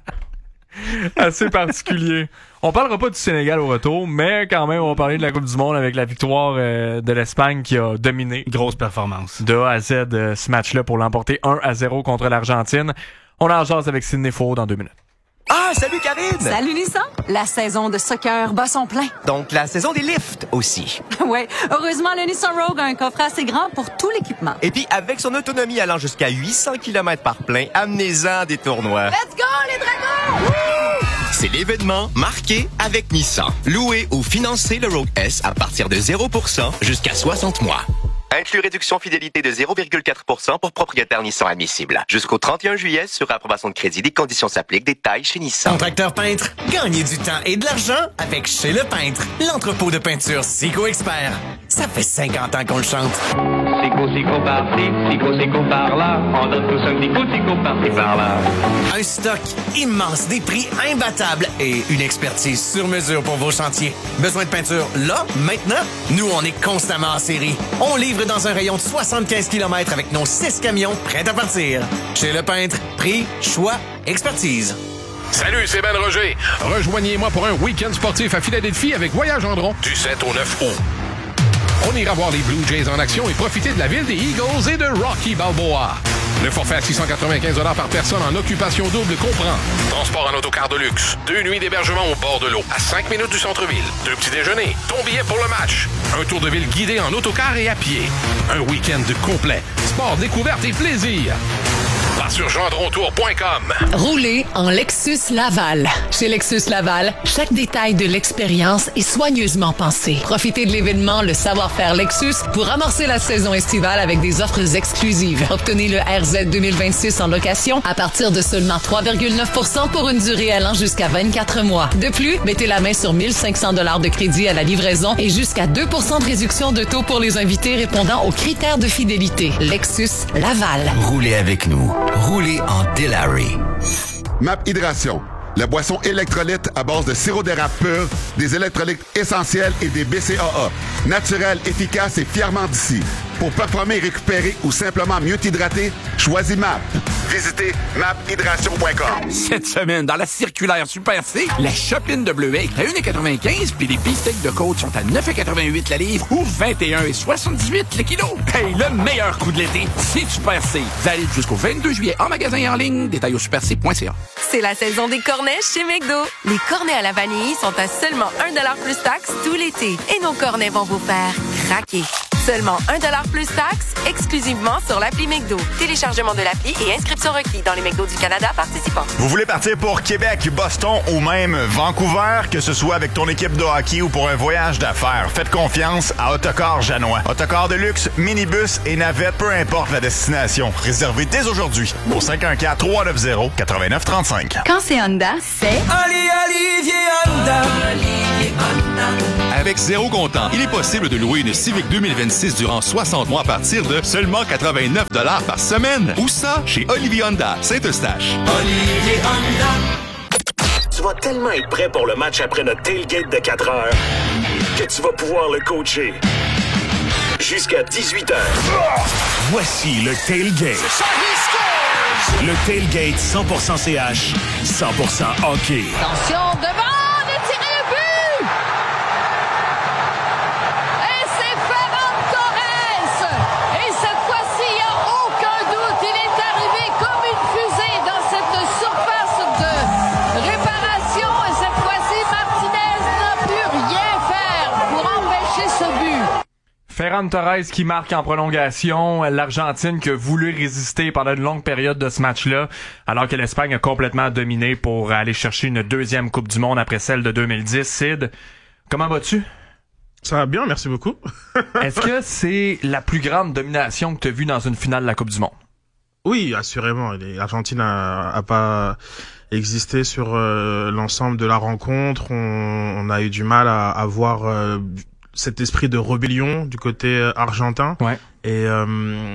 Assez particulier. On parlera pas du Sénégal au retour, mais quand même, on va parler de la Coupe du Monde avec la victoire euh, de l'Espagne qui a dominé. Grosse performance. De A à Z euh, ce match-là pour l'emporter un à zéro contre l'Argentine. On en jase avec Sidney Faux dans deux minutes. Ah, salut Karine! Salut Nissan! La saison de soccer bat son plein. Donc la saison des lifts aussi. Ouais, heureusement le Nissan Rogue a un coffre assez grand pour tout l'équipement. Et puis avec son autonomie allant jusqu'à huit cents kilomètres par plein, amenez-en des tournois. Let's go les dragons! Woo! C'est l'événement marqué avec Nissan. Louez ou financez le Rogue S à partir de zéro pour cent jusqu'à soixante mois. Inclus réduction fidélité de zéro virgule quatre pour cent pour propriétaire Nissan admissible. Jusqu'au trente et un juillet, sur approbation de crédit, des conditions s'appliquent. Détails chez Nissan. Contracteur peintre, gagnez du temps et de l'argent avec Chez Le Peintre, l'entrepôt de peinture Sico Expert. Ça fait cinquante ans qu'on le chante. Sico, Sico par-ci, Sico, Sico par-là. On donne tous un petit coup, Sico par-ci, par-là. Un stock immense, des prix imbattables et une expertise sur mesure pour vos chantiers. Besoin de peinture là, maintenant? Nous, on est constamment en série. On livre dans un rayon de soixante-quinze kilomètres avec nos six camions prêts à partir. Chez Le Peintre, prix, choix, expertise. Salut, c'est Ben Roger. Rejoignez-moi pour un week-end sportif à Philadelphie avec Voyage Gendron du sept au neuf août. On ira voir les Blue Jays en action et profiter de la ville des Eagles et de Rocky Balboa. Le forfait à six cent quatre-vingt-quinze dollars par personne en occupation double comprend transport en autocar de luxe, deux nuits d'hébergement au bord de l'eau, à cinq minutes du centre-ville, deux petits déjeuners, ton billet pour le match, un tour de ville guidé en autocar et à pied, un week-end complet, sport, découverte et plaisir. Va sur gendrontour point com. Roulez en Lexus Laval. Chez Lexus Laval, chaque détail de l'expérience est soigneusement pensé. Profitez de l'événement Le Savoir-faire Lexus pour amorcer la saison estivale avec des offres exclusives. Obtenez le R Z deux mille vingt-six en location à partir de seulement trois virgule neuf pour cent pour une durée allant jusqu'à vingt-quatre mois. De plus, mettez la main sur mille cinq cents dollars de crédit à la livraison et jusqu'à deux pour cent de réduction de taux pour les invités répondant aux critères de fidélité. Lexus Laval. Roulez avec nous. Roulez en Delary. Map Hydration, la boisson électrolyte à base de sirop d'érable pur, des électrolytes essentiels et des B C A A. Naturel, efficace et fièrement d'ici. Pour performer, récupérer ou simplement mieux t'hydrater, choisis M A P. Visitez map hydration point com. Cette semaine, dans la circulaire Super C, la chopine de bleuet est à un virgule quatre-vingt-quinze puis les beefsteaks de côte sont à neuf virgule quatre-vingt-huit la livre ou vingt et un virgule soixante-dix-huit le kilo. Hey, le meilleur coup de l'été, c'est Super C. Valide jusqu'au vingt-deux juillet en magasin et en ligne. Détails au super c point c a. C'est la saison des cornets chez McDo. Les cornets à la vanille sont à seulement un dollar plus taxe tout l'été. Et nos cornets vont vous faire craquer. Seulement un dollar plus taxe, exclusivement sur l'appli McDo. Téléchargement de l'appli et inscription requis dans les McDo du Canada participants. Vous voulez partir pour Québec, Boston ou même Vancouver, que ce soit avec ton équipe de hockey ou pour un voyage d'affaires, faites confiance à Autocar Janois. Autocar de luxe, minibus et navette, peu importe la destination. Réservez dès aujourd'hui au cinq un quatre, trois neuf zéro, neuf neuf trois cinq. Quand c'est Honda, c'est... Ali Olivier Honda. Olivier Honda. Avec zéro comptant, il est possible de louer une Civic deux mille vingt-six durant soixante mois à partir de seulement quatre-vingt-neuf dollars par semaine. Où ça? Chez Olivier Honda, Saint-Eustache. Olivier Honda. Tu vas tellement être prêt pour le match après notre tailgate de quatre heures que tu vas pouvoir le coacher jusqu'à dix-huit heures. Voici le tailgate. Le tailgate cent pour cent C H, cent pour cent hockey. Attention, devant, de tirer le but! Et c'est Ferran Torres! Et cette fois-ci, il n'y a aucun doute, il est arrivé comme une fusée dans cette surface de réparation. Et cette fois-ci, Martinez n'a pu rien faire pour empêcher ce but. Ferran Torres qui marque en prolongation, l'Argentine qui a voulu résister pendant une longue période de ce match-là, alors que l'Espagne a complètement dominé pour aller chercher une deuxième Coupe du Monde après celle de deux mille dix. Sid, comment vas-tu? Ça va bien, merci beaucoup. Est-ce que c'est la plus grande domination que tu as vue dans une finale de la Coupe du Monde? Oui, assurément. L'Argentine a, a pas existé sur euh, l'ensemble de la rencontre. On, on a eu du mal à, à voir... Euh, cet esprit de rébellion du côté argentin. Ouais. Et euh,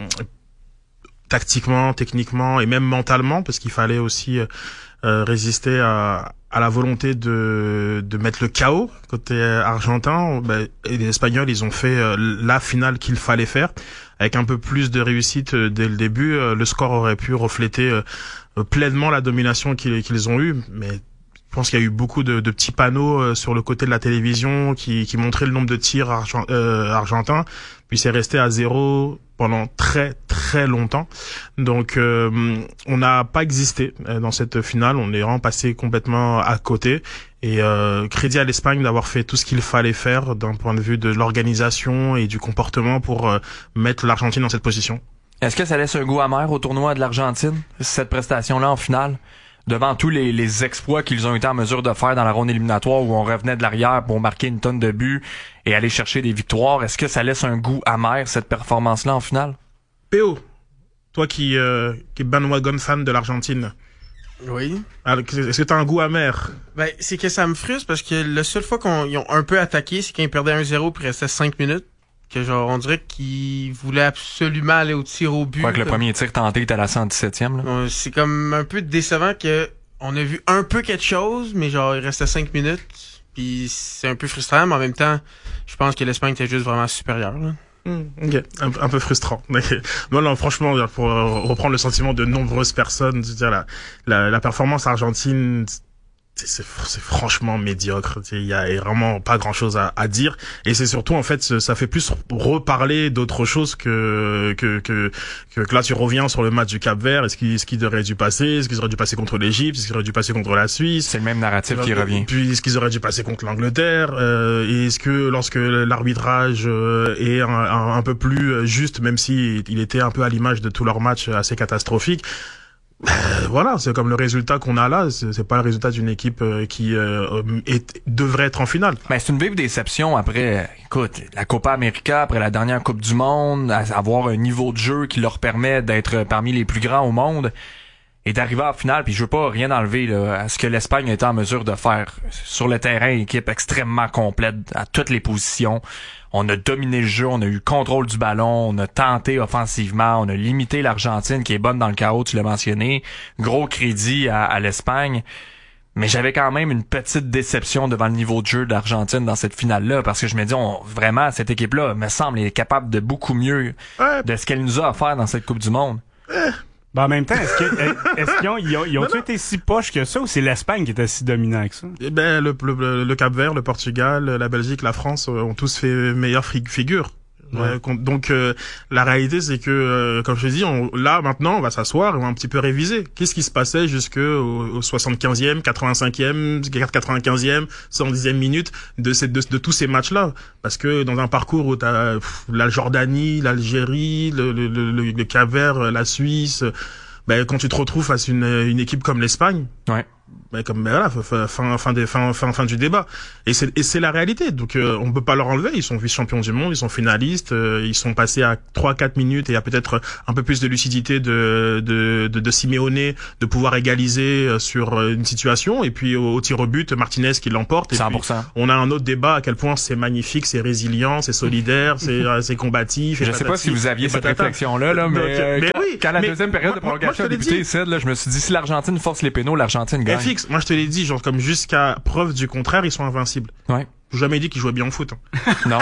tactiquement, techniquement et même mentalement, parce qu'il fallait aussi euh, résister à, à la volonté de, de mettre le chaos côté argentin. Ben, et les Espagnols, ils ont fait euh, la finale qu'il fallait faire. Avec un peu plus de réussite euh, dès le début, euh, le score aurait pu refléter euh, pleinement la domination qu'ils, qu'ils ont eue. Mais je pense qu'il y a eu beaucoup de, de petits panneaux euh, sur le côté de la télévision qui, qui montraient le nombre de tirs argent, euh, argentins. Puis c'est resté à zéro pendant très très longtemps. Donc euh, on n'a pas existé dans cette finale. On est vraiment passé complètement à côté. Et euh, crédit à l'Espagne d'avoir fait tout ce qu'il fallait faire d'un point de vue de l'organisation et du comportement pour euh, mettre l'Argentine dans cette position. Est-ce que ça laisse un goût amer au tournoi de l'Argentine, cette prestation-là en finale? Devant tous les, les exploits qu'ils ont été en mesure de faire dans la ronde éliminatoire où on revenait de l'arrière pour marquer une tonne de buts et aller chercher des victoires, est-ce que ça laisse un goût amer, cette performance-là en finale? P O, toi qui, euh, qui es bandwagon fan de l'Argentine. Oui. Alors, est-ce que t'as un goût amer? Ben, c'est que ça me frustre parce que la seule fois qu'ils ont un peu attaqué, c'est quand ils perdaient un zéro puis il restait cinq minutes. Que genre, on dirait qu'ils voulaient absolument aller au tir au but. Je crois que le premier tir tenté était à la cent dix-septième. Là. Euh, c'est comme un peu décevant que on a vu un peu quelque chose, mais genre, il restait cinq minutes. Puis c'est un peu frustrant, mais en même temps, je pense que l'Espagne était juste vraiment supérieure. Là. Mmh, ok, un, un peu frustrant. Non, non, franchement, pour reprendre le sentiment de nombreuses personnes, c'est-à-dire la, la, la performance argentine... C'est, c'est franchement médiocre. Il y a vraiment pas grand chose à, à dire. Et c'est surtout, en fait, ça fait plus reparler d'autres choses que, que, que, que, que là, tu reviens sur le match du Cap-Vert. Est-ce qu'il, ce qui aurait dû passer? Est-ce qu'ils auraient dû passer contre l'Égypte? Est-ce qu'ils auraient dû passer contre la Suisse? C'est le même narratif qui revient. Puis, est-ce qu'ils auraient dû passer contre l'Angleterre? Euh, et est-ce que lorsque l'arbitrage euh, est un, un, un peu plus juste, même si il était un peu à l'image de tous leurs matchs assez catastrophiques, Euh, voilà, c'est comme le résultat qu'on a là, c'est, c'est pas le résultat d'une équipe euh, qui euh, est, devrait être en finale. Ben, c'est une vive déception après, écoute, la Copa América, après la dernière Coupe du Monde, avoir un niveau de jeu qui leur permet d'être parmi les plus grands au monde et d'arriver en finale, puis je veux pas rien enlever là, à ce que l'Espagne était en mesure de faire sur le terrain, équipe extrêmement complète à toutes les positions. On a dominé le jeu, on a eu contrôle du ballon, on a tenté offensivement, on a limité l'Argentine qui est bonne dans le chaos, tu l'as mentionné. Gros crédit à, à l'Espagne. Mais j'avais quand même une petite déception devant le niveau de jeu de l'Argentine dans cette finale-là, parce que je me dis, on, vraiment, cette équipe-là me semble est capable de beaucoup mieux ouais. de ce qu'elle nous a offert dans cette Coupe du Monde. Ouais. Ben en même temps, est-ce, que, est-ce qu'ils ont, ils ont, ils ont été si poches que ça ou c'est l'Espagne qui était si dominant que ça? Eh ben, le, le, le Cap-Vert, le Portugal, la Belgique, la France ont tous fait meilleure figure. Ouais. Ouais, donc euh, la réalité c'est que euh, comme je te dis, on, là maintenant on va s'asseoir et on va un petit peu réviser. Qu'est-ce qui se passait jusque au, au soixante-quinzième, quatre-vingt-cinquième, quatre-vingt-quinzième, cent dixième minute de ces de, de tous ces matchs-là, parce que dans un parcours où t'as pff, la Jordanie, l'Algérie, le le le, le, le Cap-Vert, la Suisse, ben quand tu te retrouves face à une une équipe comme l'Espagne. Ouais. Ben comme ben voilà fin fin des fin fin fin du débat et c'est et c'est la réalité, donc euh, on peut pas leur enlever. Ils sont vice-champions du monde, ils sont finalistes, euh, ils sont passés à trois quatre minutes et à peut-être un peu plus de lucidité de de de, de Simeone de pouvoir égaliser sur une situation, et puis au, au tir au but Martinez qui l'emporte, et cent pour cent. Puis on a un autre débat à quel point c'est magnifique, c'est résilient, c'est solidaire, c'est c'est combatif. Je sais pas si vous aviez cette réflexion là là, mais, donc, euh, mais quand, oui, quand la mais deuxième période moi, de prolongation a débuté, là, je me suis dit si l'Argentine force les pénaux, l'Argentine gagne. F X, moi je te l'ai dit, genre comme jusqu'à preuve du contraire, ils sont invincibles. Ouais. J'ai jamais dit qu'ils jouaient bien au foot. Hein. Non.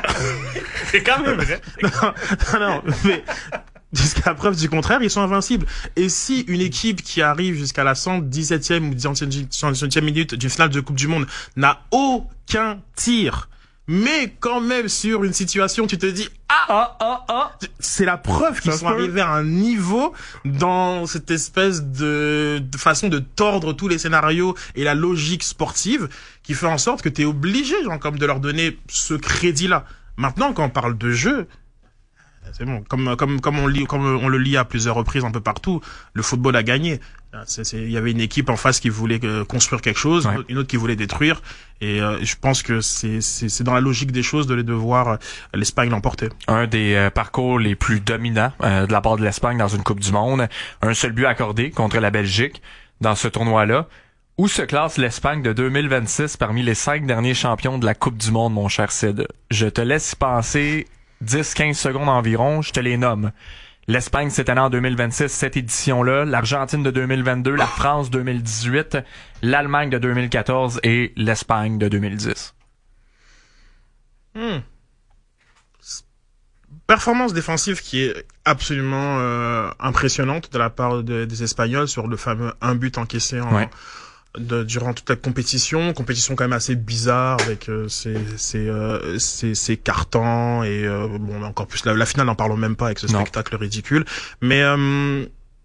C'est quand même vrai. non, non, mais jusqu'à preuve du contraire, ils sont invincibles. Et si une équipe qui arrive jusqu'à la cent dix-septième ou cent dix-huitième minute d'une finale de Coupe du Monde n'a aucun tir, mais quand même sur une situation, tu te dis ah ah ah, ah. C'est la preuve qu'ils sont arrivés à un niveau dans cette espèce de, de façon de tordre tous les scénarios et la logique sportive qui fait en sorte que t'es obligé, genre comme de leur donner ce crédit-là. Maintenant, quand on parle de jeu, c'est bon, comme comme comme on lit, comme on le lit à plusieurs reprises un peu partout, le football a gagné. C'est, c'est, il y avait une équipe en face qui voulait euh, construire quelque chose, ouais. Une autre qui voulait détruire, et euh, je pense que c'est c'est c'est dans la logique des choses de de voir euh, l'Espagne l'emporter. Un des euh, parcours les plus dominants euh, de la part de l'Espagne dans une Coupe du Monde, un seul but accordé contre la Belgique dans ce tournoi-là. Où se classe l'Espagne de deux mille vingt-six parmi les cinq derniers champions de la Coupe du Monde, mon cher Sid? Je te laisse y penser dix quinze secondes environ, je te les nomme. L'Espagne cette année en deux mille vingt-six, cette édition-là, l'Argentine de deux mille vingt-deux, la France deux mille dix-huit, l'Allemagne de deux mille quatorze et l'Espagne de deux mille dix. Hmm. Performance défensive qui est absolument euh, impressionnante de la part de, des Espagnols sur le fameux un but encaissé en... Ouais. De, durant toute la compétition, compétition quand même assez bizarre avec euh, ces ces euh, ces ces cartons et euh, bon encore plus la, la finale n'en parlons même pas avec ce non. spectacle ridicule, mais euh,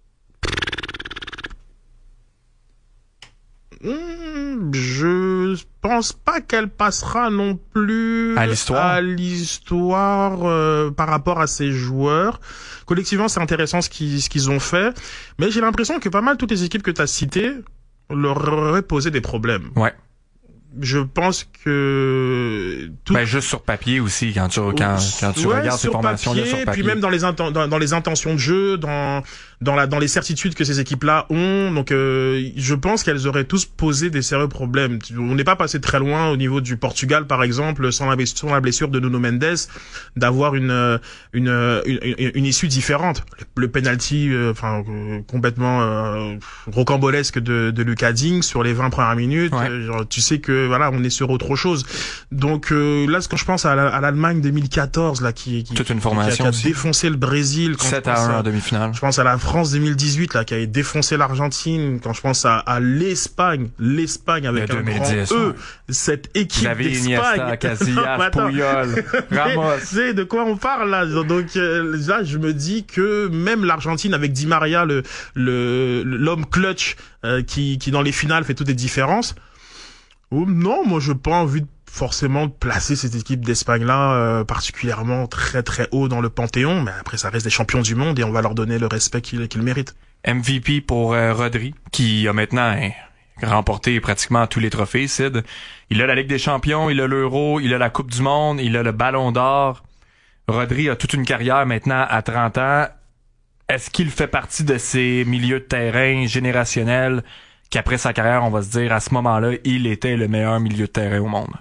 je pense pas qu'elle passera non plus à l'histoire, à l'histoire euh, par rapport à ces joueurs. Collectivement, c'est intéressant ce qu'ils ce qu'ils ont fait, mais j'ai l'impression que pas mal toutes les équipes que tu as citées leur aurait posé des problèmes. Ouais. Je pense que tout... ben juste sur papier aussi quand tu quand, quand tu ouais, regardes ces formations là sur papier, puis même dans les inten- dans, dans les intentions de jeu, dans dans la dans les certitudes que ces équipes-là ont, donc euh, je pense qu'elles auraient tous posé des sérieux problèmes. On n'est pas passé très loin au niveau du Portugal par exemple, sans la blessure, sans la blessure de Nuno Mendes, d'avoir une une une, une, une issue différente. Le, le penalty euh, enfin euh, complètement euh, rocambolesque de de Lucas Digne sur les vingt premières minutes, ouais. euh, genre, tu sais que voilà, on est sur autre chose. Donc euh, là, ce que je pense à, la, à l'Allemagne deux mille quatorze, là, qui, qui, toute une formation qui a, qui a défoncé le Brésil. Quand sept à un en demi-finale. Je pense à la France deux mille dix-huit, là, qui avait défoncé l'Argentine. Quand je pense à, à l'Espagne, l'Espagne avec un grand E, cette équipe d'Espagne. Iniesta, Casillas, Puyol, Ramos. C'est de quoi on parle là. Donc euh, là, je me dis que même l'Argentine avec Di Maria, le, le l'homme clutch, euh, qui, qui dans les finales fait toutes les différences. Oh, non, moi je n'ai pas envie de forcément placer cette équipe d'Espagne-là euh, particulièrement très très haut dans le panthéon, mais après ça reste des champions du monde et on va leur donner le respect qu'ils, qu'ils méritent. M V P pour euh, Rodri, qui a maintenant hein, remporté pratiquement tous les trophées, Sid. Il a la Ligue des Champions, il a l'Euro, il a la Coupe du Monde, il a le Ballon d'Or. Rodri a toute une carrière maintenant à trente ans. Est-ce qu'il fait partie de ces milieux de terrain générationnels qu'après sa carrière, on va se dire, à ce moment-là, il était le meilleur milieu de terrain au monde?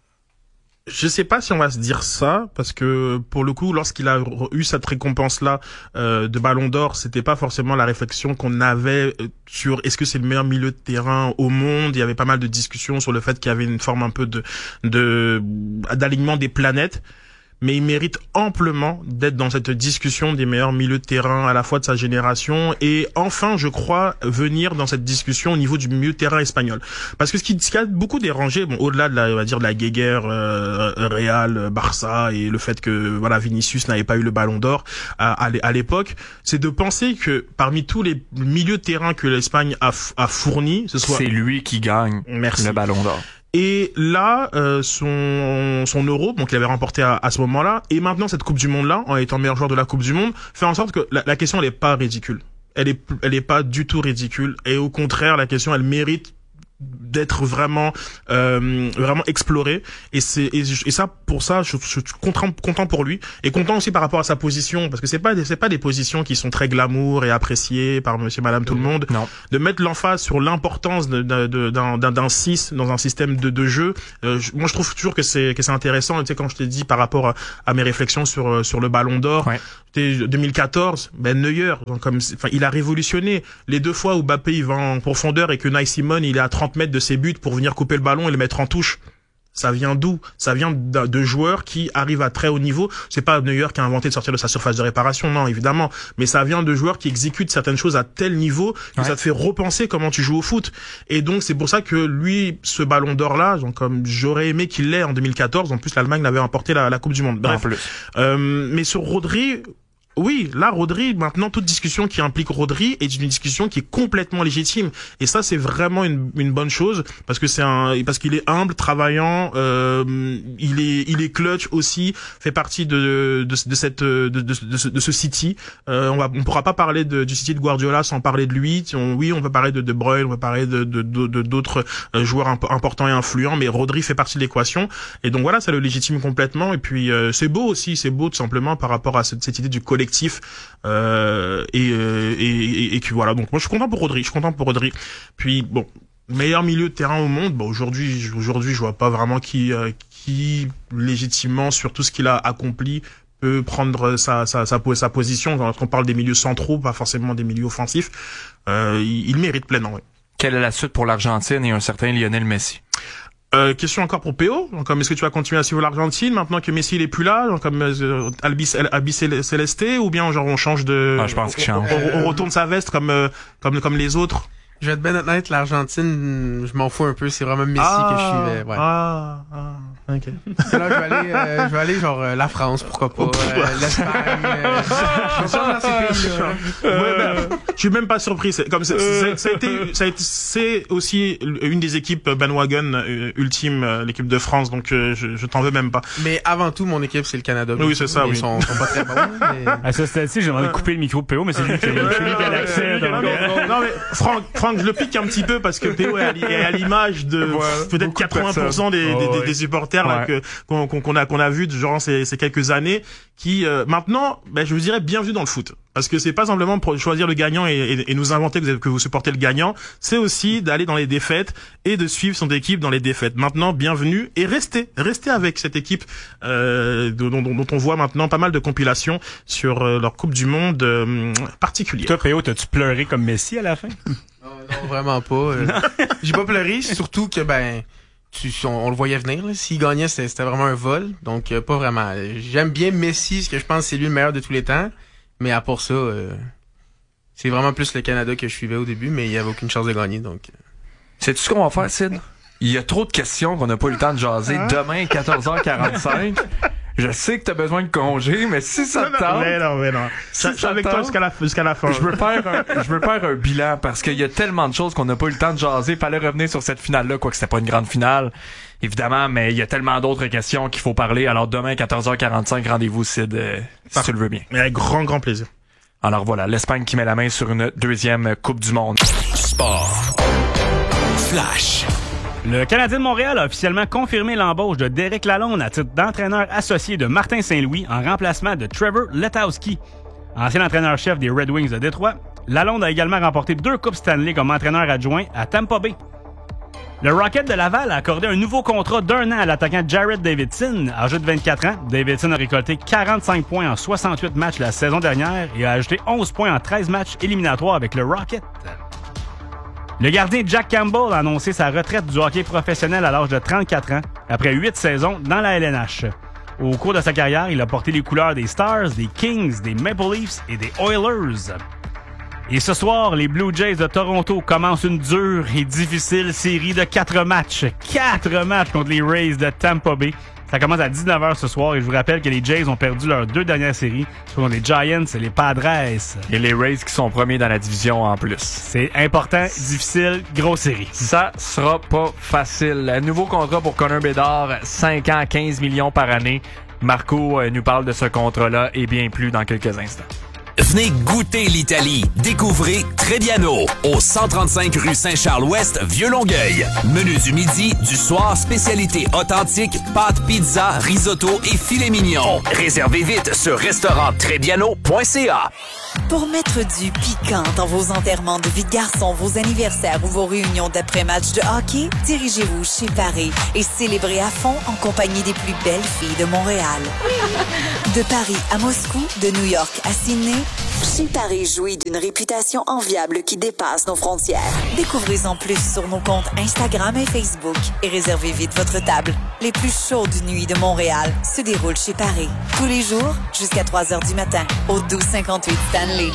Je sais pas si on va se dire ça, parce que pour le coup, lorsqu'il a eu cette récompense-là euh, de Ballon d'Or, c'était pas forcément la réflexion qu'on avait sur est-ce que c'est le meilleur milieu de terrain au monde. Il y avait pas mal de discussions sur le fait qu'il y avait une forme un peu de, de d'alignement des planètes. mais il mérite amplement d'être dans cette discussion des meilleurs milieux de terrain à la fois de sa génération et enfin, je crois, venir dans cette discussion au niveau du milieu de terrain espagnol. Parce que ce qui, ce qui a beaucoup dérangé, bon, au-delà de la, on va dire, de la guéguerre euh, Real, Barça et le fait que voilà Vinicius n'avait pas eu le Ballon d'Or à, à l'époque, c'est de penser que parmi tous les milieux de terrain que l'Espagne a, a fournis, ce soit c'est lui qui gagne Merci. le Ballon d'Or. Et là, euh, son son Euro, donc il avait remporté à, à ce moment-là, et maintenant cette Coupe du Monde-là, en étant meilleur joueur de la Coupe du Monde, fait en sorte que la, la question elle est pas ridicule. Elle est elle est pas du tout ridicule, et au contraire, la question elle mérite d'être vraiment euh, vraiment exploré et c'est et, et ça pour ça je, je suis content content pour lui et content aussi par rapport à sa position parce que c'est pas des, c'est pas des positions qui sont très glamour et appréciées par monsieur madame tout le monde. Non. De mettre l'emphase sur l'importance de, de, de, d'un d'un d'un six dans un système de de jeu, euh, je, moi je trouve toujours que c'est que c'est intéressant. Tu sais, quand je t'ai dit par rapport à, à mes réflexions sur sur le Ballon d'Or, ouais. deux mille quatorze, ben Neuer, donc comme enfin il a révolutionné les deux fois où Mbappé il va en profondeur et que Unai Simon il est à trente mètres de ses buts pour venir couper le ballon et le mettre en touche. Ça vient d'où? Ça vient de, de joueurs qui arrivent à très haut niveau. C'est pas Neuer qui a inventé de sortir de sa surface de réparation, non, évidemment. Mais ça vient de joueurs qui exécutent certaines choses à tel niveau que ouais. ça te fait repenser comment tu joues au foot. Et donc, c'est pour ça que lui, ce Ballon d'Or-là, donc, comme j'aurais aimé qu'il l'ait en deux mille quatorze, en plus, l'Allemagne l'avait remporté la, la Coupe du Monde. Bref. Euh, mais sur Rodri, oui, là, Rodri, maintenant, toute discussion qui implique Rodri est une discussion qui est complètement légitime. Et ça, c'est vraiment une, une bonne chose parce que c'est un, parce qu'il est humble, travaillant, euh, il est, il est clutch aussi, fait partie de, de, de cette, de, de, de, ce, de ce City. Euh, on va, on pourra pas parler de, du City de Guardiola sans parler de lui. On, oui, on peut parler de De Bruyne, on peut parler de, de, de, de d'autres joueurs imp- importants et influents, mais Rodri fait partie de l'équation. Et donc voilà, ça le légitime complètement. Et puis, euh, c'est beau aussi, c'est beau tout simplement par rapport à cette, cette idée du collectif. Euh, et, et, et, et que voilà, donc moi je suis content pour Rodri, je suis content pour Rodri. Puis bon, meilleur milieu de terrain au monde, bon aujourd'hui, aujourd'hui je vois pas vraiment qui, euh, qui légitimement sur tout ce qu'il a accompli peut prendre sa, sa, sa, sa position. Quand on parle des milieux centraux, pas forcément des milieux offensifs, euh, il, il mérite pleinement. Oui. Quelle est la suite pour l'Argentine et un certain Lionel Messi? Euh, question encore pour P O. Comme est-ce que tu vas continuer à suivre l'Argentine maintenant que Messi il est plus là, genre comme euh, Albi, Albi Celeste, ou bien genre on change de, ah, je pense qu'il change. On, on retourne sa veste comme euh, comme comme les autres. Je vais être bien honnête, l'Argentine, je m'en fous un peu. C'est vraiment Messi ah, que je suivais. Ouais. Ah, ah, ok. Là, je vais aller, euh, je vais aller genre euh, la France, pourquoi pas, euh, l'Espagne. Euh, je vais changer dans ces pays-là. Ouais, ben, je suis même pas surpris. C'est comme c'est, c'est, ça a été, ça a été, c'est aussi une des équipes bandwagon euh, ultime, euh, l'équipe de France. Donc euh, je, je t'en veux même pas. Mais avant tout, mon équipe c'est le Canada. Oui, c'est ça. Ils oui. sont, sont pas très bons. Mais... À ce stade-ci, j'ai demandé de couper le micro de P O, mais c'est lui qui a l'accès. Non mais Franck, Franck, je le pique un petit peu parce que P O est à l'image de ouais, peut-être quatre-vingts pour cent des, oh, des, oui. des supporters là, ouais. que, qu'on, qu'on a qu'on a vu durant ces, ces quelques années, qui euh, maintenant, ben, je vous dirais bienvenue dans le foot. Parce que c'est pas simplement pour choisir le gagnant et, et, et nous inventer que vous, que vous supportez le gagnant, c'est aussi d'aller dans les défaites et de suivre son équipe dans les défaites. Maintenant, bienvenue et restez, restez avec cette équipe euh, dont, dont, dont on voit maintenant pas mal de compilations sur euh, leur Coupe du Monde euh, particulière. Toi, P O, t'as-tu pleuré comme Messi à la fin? Non, non vraiment pas. Euh, j'ai pas pleuré, surtout que ben tu, on, on le voyait venir. Là. S'il gagnait, c'était, c'était vraiment un vol. Donc euh, pas vraiment. J'aime bien Messi, parce que je pense que c'est lui le meilleur de tous les temps. Mais à part ça, euh, c'est vraiment plus le Canada que je suivais au début, mais il n'y avait aucune chance de gagner. Donc. Sais-tu ce qu'on va faire, Sid? Il y a trop de questions qu'on n'a pas eu le temps de jaser. Demain, quatorze heures quarante-cinq. Je sais que t'as besoin de congé, mais si ça te tente... Mais non, mais non. Si je suis avec toi jusqu'à la, jusqu'à la fin. Je veux faire un, je veux faire un bilan, parce qu'il y a tellement de choses qu'on n'a pas eu le temps de jaser. Fallait revenir sur cette finale-là, quoique c'était pas une grande finale, évidemment, mais il y a tellement d'autres questions qu'il faut parler. Alors demain, quatorze heures quarante-cinq, rendez-vous, Sid, euh, si tu le veux bien. Mais avec grand, grand plaisir. Alors voilà, l'Espagne qui met la main sur une deuxième Coupe du Monde. Sport. Flash. Le Canadien de Montréal a officiellement confirmé l'embauche de Derek Lalonde à titre d'entraîneur associé de Martin Saint-Louis en remplacement de Trevor Letowski. Ancien entraîneur-chef des Red Wings de Détroit, Lalonde a également remporté deux Coupes Stanley comme entraîneur adjoint à Tampa Bay. Le Rocket de Laval a accordé un nouveau contrat d'un an à l'attaquant Jared Davidson. Âgé de vingt-quatre ans, Davidson a récolté quarante-cinq points en soixante-huit matchs la saison dernière et a ajouté onze points en treize matchs éliminatoires avec le Rocket. Le gardien Jack Campbell a annoncé sa retraite du hockey professionnel à l'âge de trente-quatre ans, après huit saisons dans la L N H. Au cours de sa carrière, il a porté les couleurs des Stars, des Kings, des Maple Leafs et des Oilers. Et ce soir, les Blue Jays de Toronto commencent une dure et difficile série de quatre matchs. Quatre matchs contre les Rays de Tampa Bay. Ça commence à dix-neuf heures ce soir et je vous rappelle que les Jays ont perdu leurs deux dernières séries contre les Giants et les Padres. Et les Rays qui sont premiers dans la division en plus. C'est important, difficile, grosse série. Ça sera pas facile. Un nouveau contrat pour Connor Bedard, cinq ans, quinze millions par année. Marco euh, nous parle de ce contrat-là et bien plus dans quelques instants. Venez goûter l'Italie. Découvrez Trebbiano au cent trente-cinq rue Saint-Charles-Ouest, Vieux-Longueuil. Menu du midi, du soir, spécialité authentique, pâtes, pizza, risotto et filet mignon. Réservez vite sur restaurant trebbiano point c a. Pour mettre du piquant dans vos enterrements de vie de garçon, vos anniversaires ou vos réunions d'après-match de hockey, dirigez-vous chez Paris et célébrez à fond en compagnie des plus belles filles de Montréal. De Paris à Moscou, de New York à Sydney, Chez Paris jouit d'une réputation enviable qui dépasse nos frontières. Découvrez-en plus sur nos comptes Instagram et Facebook et réservez vite votre table. Les plus chaudes nuits de Montréal se déroulent chez Paris. Tous les jours, jusqu'à trois heures du matin, au douze cinquante-huit Stanley.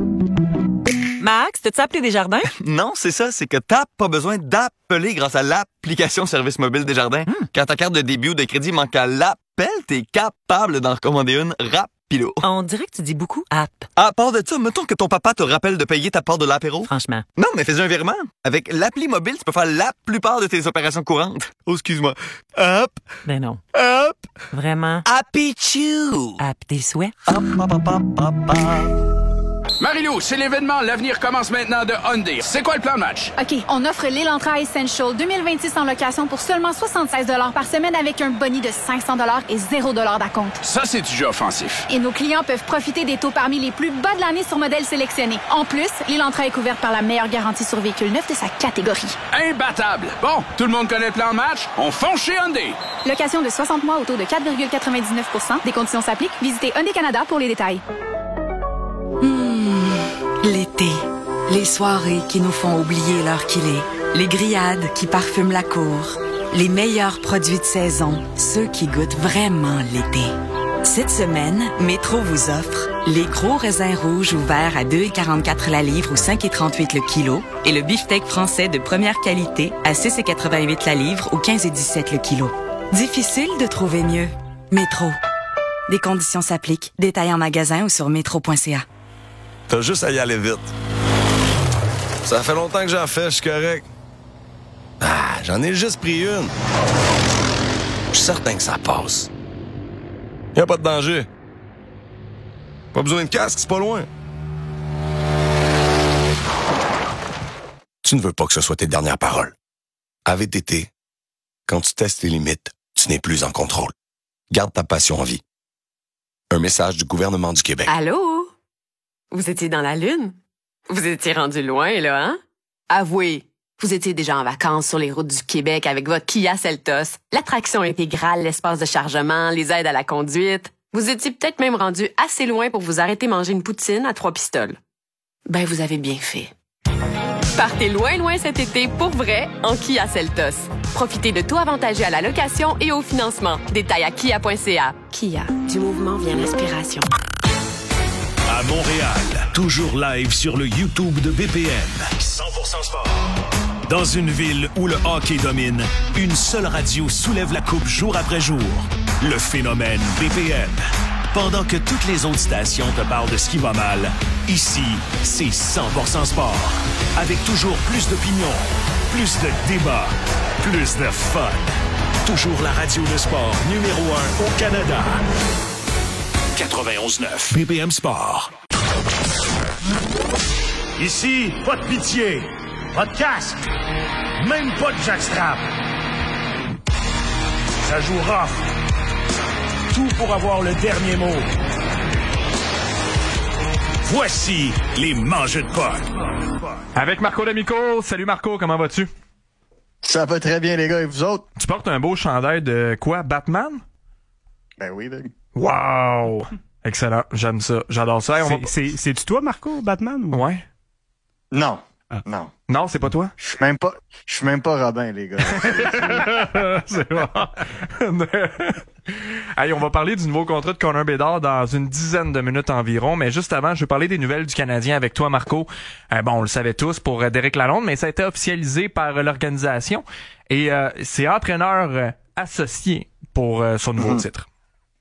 Max, t'as-tu appelé Desjardins? Non, c'est ça, c'est que t'as pas besoin d'appeler grâce à l'application Service Mobile Desjardins. Hmm. Quand ta carte de débit ou de crédit manque à l'appel, t'es capable d'en recommander une rapide. On dirait que tu dis beaucoup app. À part de ça, mettons que ton papa te rappelle de payer ta part de l'apéro. Franchement. Non, mais fais un virement. Avec l'appli mobile, tu peux faire la plupart de tes opérations courantes. Oh, excuse-moi. Hop. Ben non. Hop. Vraiment. Happy Chew. App tes souhaits. Hop, hop, hop, hop, hop, hop. Marie-Lou, c'est l'événement L'avenir commence maintenant de Hyundai. C'est quoi le plan de match? OK, on offre l'Elantra Essential deux mille vingt-six en location pour seulement soixante-seize dollars par semaine avec un boni de cinq cents dollars et zéro dollar d'acompte. Ça, c'est du jeu offensif. Et nos clients peuvent profiter des taux parmi les plus bas de l'année sur modèles sélectionnés. En plus, l'Elantra est couverte par la meilleure garantie sur véhicule neuf de sa catégorie. Imbattable! Bon, tout le monde connaît le plan de match? On fonce chez Hyundai! Location de soixante mois au taux de quatre virgule quatre-vingt-dix-neuf pour cent. Des conditions s'appliquent. Visitez Hyundai Canada pour les détails. L'été, les soirées qui nous font oublier l'heure qu'il est, les grillades qui parfument la cour, les meilleurs produits de saison, ceux qui goûtent vraiment l'été. Cette semaine, Métro vous offre les gros raisins rouges ouverts à deux virgule quarante-quatre la livre ou cinq virgule trente-huit le kilo et le beefsteak français de première qualité à six virgule quatre-vingt-huit la livre ou quinze virgule dix-sept le kilo. Difficile de trouver mieux. Métro. Des conditions s'appliquent. Détails en magasin ou sur métro point c a. T'as juste à y aller vite. Ça fait longtemps que j'en fais, je suis correct. Ah, j'en ai juste pris une. Je suis certain que ça passe. Y a pas de danger. Pas besoin de casque, c'est pas loin. Tu ne veux pas que ce soit tes dernières paroles. À V T T, quand tu testes tes limites, tu n'es plus en contrôle. Garde ta passion en vie. Un message du gouvernement du Québec. Allô? Vous étiez dans la Lune? Vous étiez rendu loin, là, hein? Avouez, vous étiez déjà en vacances sur les routes du Québec avec votre Kia Seltos, l'attraction intégrale, l'espace de chargement, les aides à la conduite. Vous étiez peut-être même rendu assez loin pour vous arrêter manger une poutine à trois pistoles. Ben, vous avez bien fait. Partez loin, loin cet été pour vrai en Kia Seltos. Profitez de taux avantageux à la location et au financement. Détails à kia point c a. Kia, du mouvement vient l'inspiration. À Montréal, toujours live sur le YouTube de B P M. cent pour cent sport. Dans une ville où le hockey domine, une seule radio soulève la coupe jour après jour. Le phénomène B P M. Pendant que toutes les autres stations te parlent de ce qui va mal, ici, c'est cent pour cent sport. Avec toujours plus d'opinions, plus de débats, plus de fun. Toujours la radio de sport numéro un au Canada. quatre-vingt-onze neuf B P M Sport. Ici, pas de pitié, pas de casque, même pas de jackstrap. Ça joue rough. Tout pour avoir le dernier mot. Voici les mangeux de potes. Avec Marco D'Amico. Salut Marco, comment vas-tu? Ça va très bien les gars, et vous autres? Tu portes un beau chandail de quoi, Batman? Ben oui, ben. Wow! Excellent, j'aime ça, j'adore ça. Hey, c'est, va... c'est, c'est-tu toi, Marco, Batman? Ou... Ouais. Non. Ah. Non. Non, c'est pas toi? Je suis même pas, je suis même pas Robin, les gars. C'est bon. Hey, on va parler du nouveau contrat de Connor Bedard dans une dizaine de minutes environ, mais juste avant, je vais parler des nouvelles du Canadien avec toi, Marco. Euh, bon, on le savait tous pour euh, Derek Lalonde, mais ça a été officialisé par euh, l'organisation et euh, c'est entraîneur euh, associé pour euh, son nouveau mm-hmm. titre.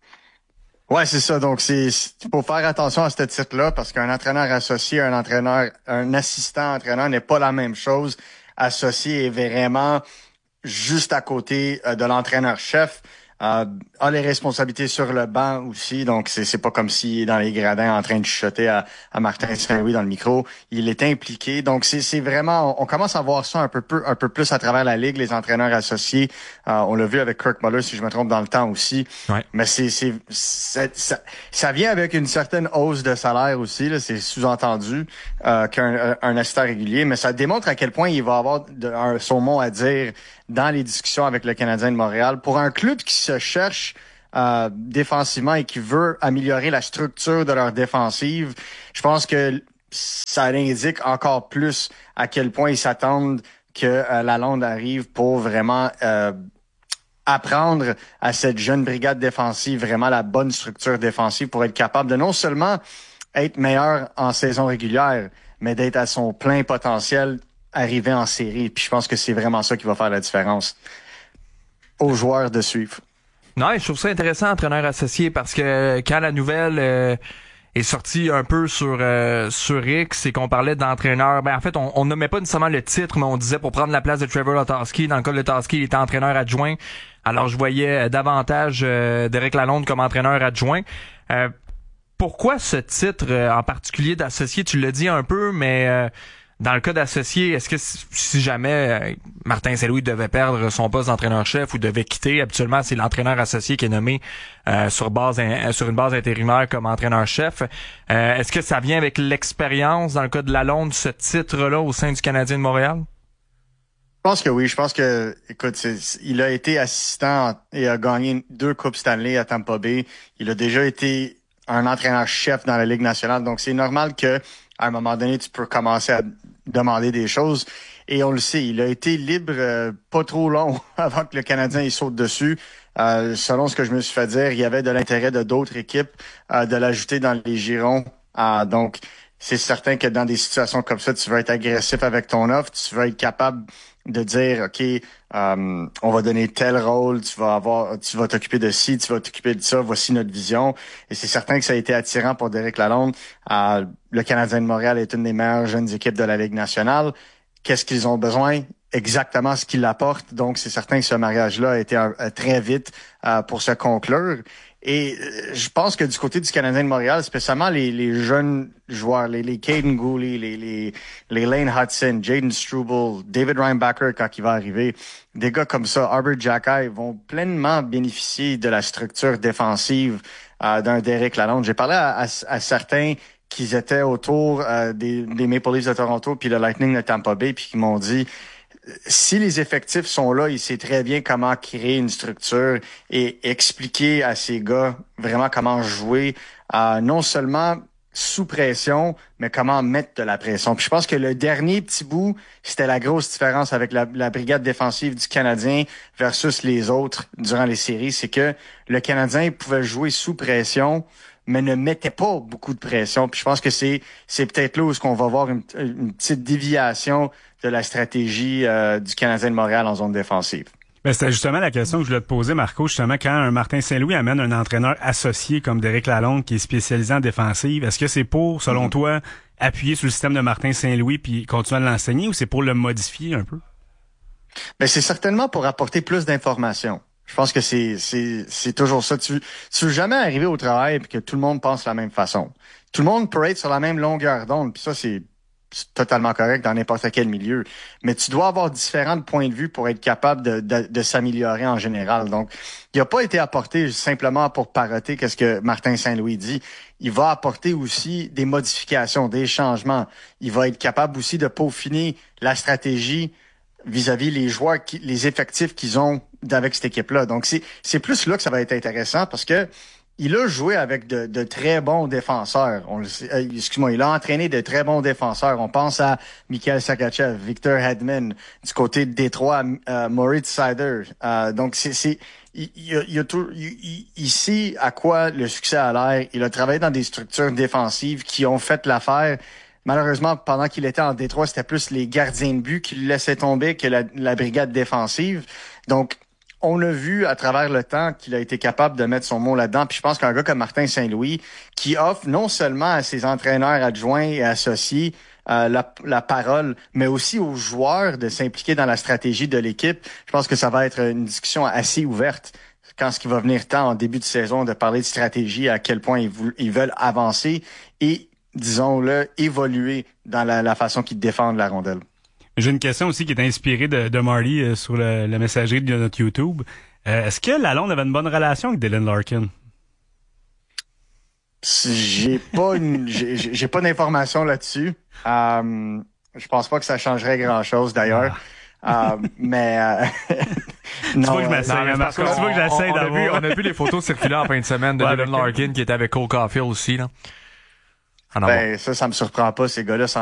Ouais, c'est ça. Donc, c'est, il faut faire attention à ce titre-là parce qu'un entraîneur associé, un entraîneur, un assistant entraîneur n'est pas la même chose. Associé est vraiment juste à côté euh, de l'entraîneur-chef. Euh, a les responsabilités sur le banc aussi, donc c'est c'est pas comme s'il est dans les gradins en train de chuchoter à, à Martin Saint-Louis dans le micro. Il est impliqué, donc c'est c'est vraiment, on, on commence à voir ça un peu peu un peu plus à travers la ligue, les entraîneurs associés. Euh, on l'a vu avec Kirk Muller, si je me trompe, dans le temps aussi. Ouais. Mais c'est c'est, c'est ça, ça vient avec une certaine hausse de salaire aussi, là, c'est sous-entendu euh, qu'un un assistant régulier, mais ça démontre à quel point il va avoir de, un, son mot à dire dans les discussions avec le Canadien de Montréal. Pour un club qui se cherche euh, défensivement et qui veut améliorer la structure de leur défensive, je pense que ça indique encore plus à quel point ils s'attendent que euh, Lalonde arrive pour vraiment euh, apprendre à cette jeune brigade défensive vraiment la bonne structure défensive pour être capable de non seulement être meilleur en saison régulière, mais d'être à son plein potentiel arriver en série. Puis je pense que c'est vraiment ça qui va faire la différence aux joueurs de suivre. Non, je trouve ça intéressant, entraîneur associé, parce que quand la nouvelle euh, est sortie un peu sur euh, sur X et qu'on parlait d'entraîneur, ben en fait, on, on nommait pas nécessairement le titre, mais on disait pour prendre la place de Trevor Letowski. Dans le cas de Letowski, il était entraîneur adjoint. Alors, je voyais davantage euh, Derek Lalonde comme entraîneur adjoint. Euh, pourquoi ce titre euh, en particulier d'associé? Tu l'as dit un peu, mais... Euh, dans le cas d'associé, est-ce que si jamais euh, Martin Saint-Louis devait perdre son poste d'entraîneur-chef ou devait quitter, habituellement c'est l'entraîneur associé qui est nommé euh, sur base in, sur une base intérimaire comme entraîneur-chef. Euh, est-ce que ça vient avec l'expérience, dans le cas de Lalonde, ce titre-là au sein du Canadien de Montréal? Je pense que oui. Je pense que, écoute, c'est, il a été assistant et a gagné deux Coupes Stanley à Tampa Bay. Il a déjà été un entraîneur-chef dans la Ligue nationale. Donc, c'est normal que à un moment donné, tu peux commencer à demander des choses. Et on le sait, il a été libre euh, pas trop long avant que le Canadien il saute dessus. Euh, selon ce que je me suis fait dire, il y avait de l'intérêt de d'autres équipes euh, de l'ajouter dans les girons. Euh, donc, c'est certain que dans des situations comme ça, tu vas être agressif avec ton offre. Tu vas être capable de dire, OK, euh, on va donner tel rôle, tu vas avoir, tu vas t'occuper de ci, tu vas t'occuper de ça, voici notre vision. Et c'est certain que ça a été attirant pour Derek Lalonde. Euh, le Canadien de Montréal est une des meilleures jeunes équipes de la Ligue nationale. Qu'est-ce qu'ils ont besoin? Exactement ce qu'il apporte. Donc, c'est certain que ce mariage-là a été un, un, très vite euh, pour se conclure. Et euh, je pense que du côté du Canadien de Montréal, spécialement les, les jeunes joueurs, les, les Caden Gooley, les, les, les Lane Hudson, Jaden Struble, David Reinbacher quand il va arriver, des gars comme ça, Arbor Xhekaj, vont pleinement bénéficier de la structure défensive euh, d'un Derek Lalonde. J'ai parlé à, à, à certains qui étaient autour euh, des, des Maple Leafs de Toronto puis le Lightning de Tampa Bay puis qui m'ont dit si les effectifs sont là, il sait très bien comment créer une structure et expliquer à ces gars vraiment comment jouer, euh, non seulement sous pression, mais comment mettre de la pression. Puis je pense que le dernier petit bout, c'était la grosse différence avec la, la brigade défensive du Canadien versus les autres durant les séries, c'est que le Canadien pouvait jouer sous pression, mais ne mettait pas beaucoup de pression. Puis je pense que c'est c'est peut-être là où est-ce qu'on va voir une, une petite déviation de la stratégie euh, du Canadien de Montréal en zone défensive. Ben, c'était justement la question que je voulais te poser, Marco. Justement, quand un Martin Saint-Louis amène un entraîneur associé comme Derek Lalonde qui est spécialisé en défensive, est-ce que c'est pour, selon mm-hmm. toi, appuyer sur le système de Martin Saint-Louis puis continuer à l'enseigner ou c'est pour le modifier un peu? Ben, c'est certainement pour apporter plus d'informations. Je pense que c'est c'est c'est toujours ça. Tu tu veux jamais arriver au travail et que tout le monde pense de la même façon. Tout le monde peut être sur la même longueur d'onde, puis ça c'est, c'est totalement correct dans n'importe quel milieu. Mais tu dois avoir différents points de vue pour être capable de de, de s'améliorer en général. Donc, il n'a pas été apporté simplement pour parroter qu'est-ce que Martin Saint-Louis dit. Il va apporter aussi des modifications, des changements. Il va être capable aussi de peaufiner la stratégie vis-à-vis les joueurs, qui, les effectifs qu'ils ont avec cette équipe-là. Donc, c'est, c'est plus là que ça va être intéressant parce que il a joué avec de, de très bons défenseurs. On le sait, euh, excuse-moi, il a entraîné de très bons défenseurs. On pense à Mikhail Sergachev, Victor Hedman, du côté de Détroit, euh, Moritz Seider. Euh, donc, c'est, c'est, il, il, il, a tout, il, il sait à quoi le succès a l'air. Il a travaillé dans des structures défensives qui ont fait l'affaire. Malheureusement, pendant qu'il était en Détroit, c'était plus les gardiens de but qui le laissaient tomber que la, la brigade défensive. Donc, on a vu à travers le temps qu'il a été capable de mettre son mot là-dedans. Puis je pense qu'un gars comme Martin Saint-Louis, qui offre non seulement à ses entraîneurs adjoints et associés euh, la, la parole, mais aussi aux joueurs de s'impliquer dans la stratégie de l'équipe, je pense que ça va être une discussion assez ouverte quand ce qui va venir temps en début de saison de parler de stratégie, à quel point ils, vou- ils veulent avancer et, disons-le, évoluer dans la, la façon qu'ils défendent la rondelle. J'ai une question aussi qui est inspirée de, de Marty euh, sur le, le messagerie de notre YouTube. Euh, est-ce que Lalonde avait une bonne relation avec Dylan Larkin? J'ai pas une, j'ai, j'ai pas d'informations là-dessus. Euh, je pense pas que ça changerait grand-chose d'ailleurs. Ah. Euh, mais euh, non, tu vois que je m'essaye, hein, Marco, tu vois que j'essaie on, on, d'avoir. a vu, on a vu les photos circuler en fin de semaine de ouais, Dylan Larkin qui était avec Cole Caulfield aussi là. Ben ça, ça me surprend pas, ces gars-là.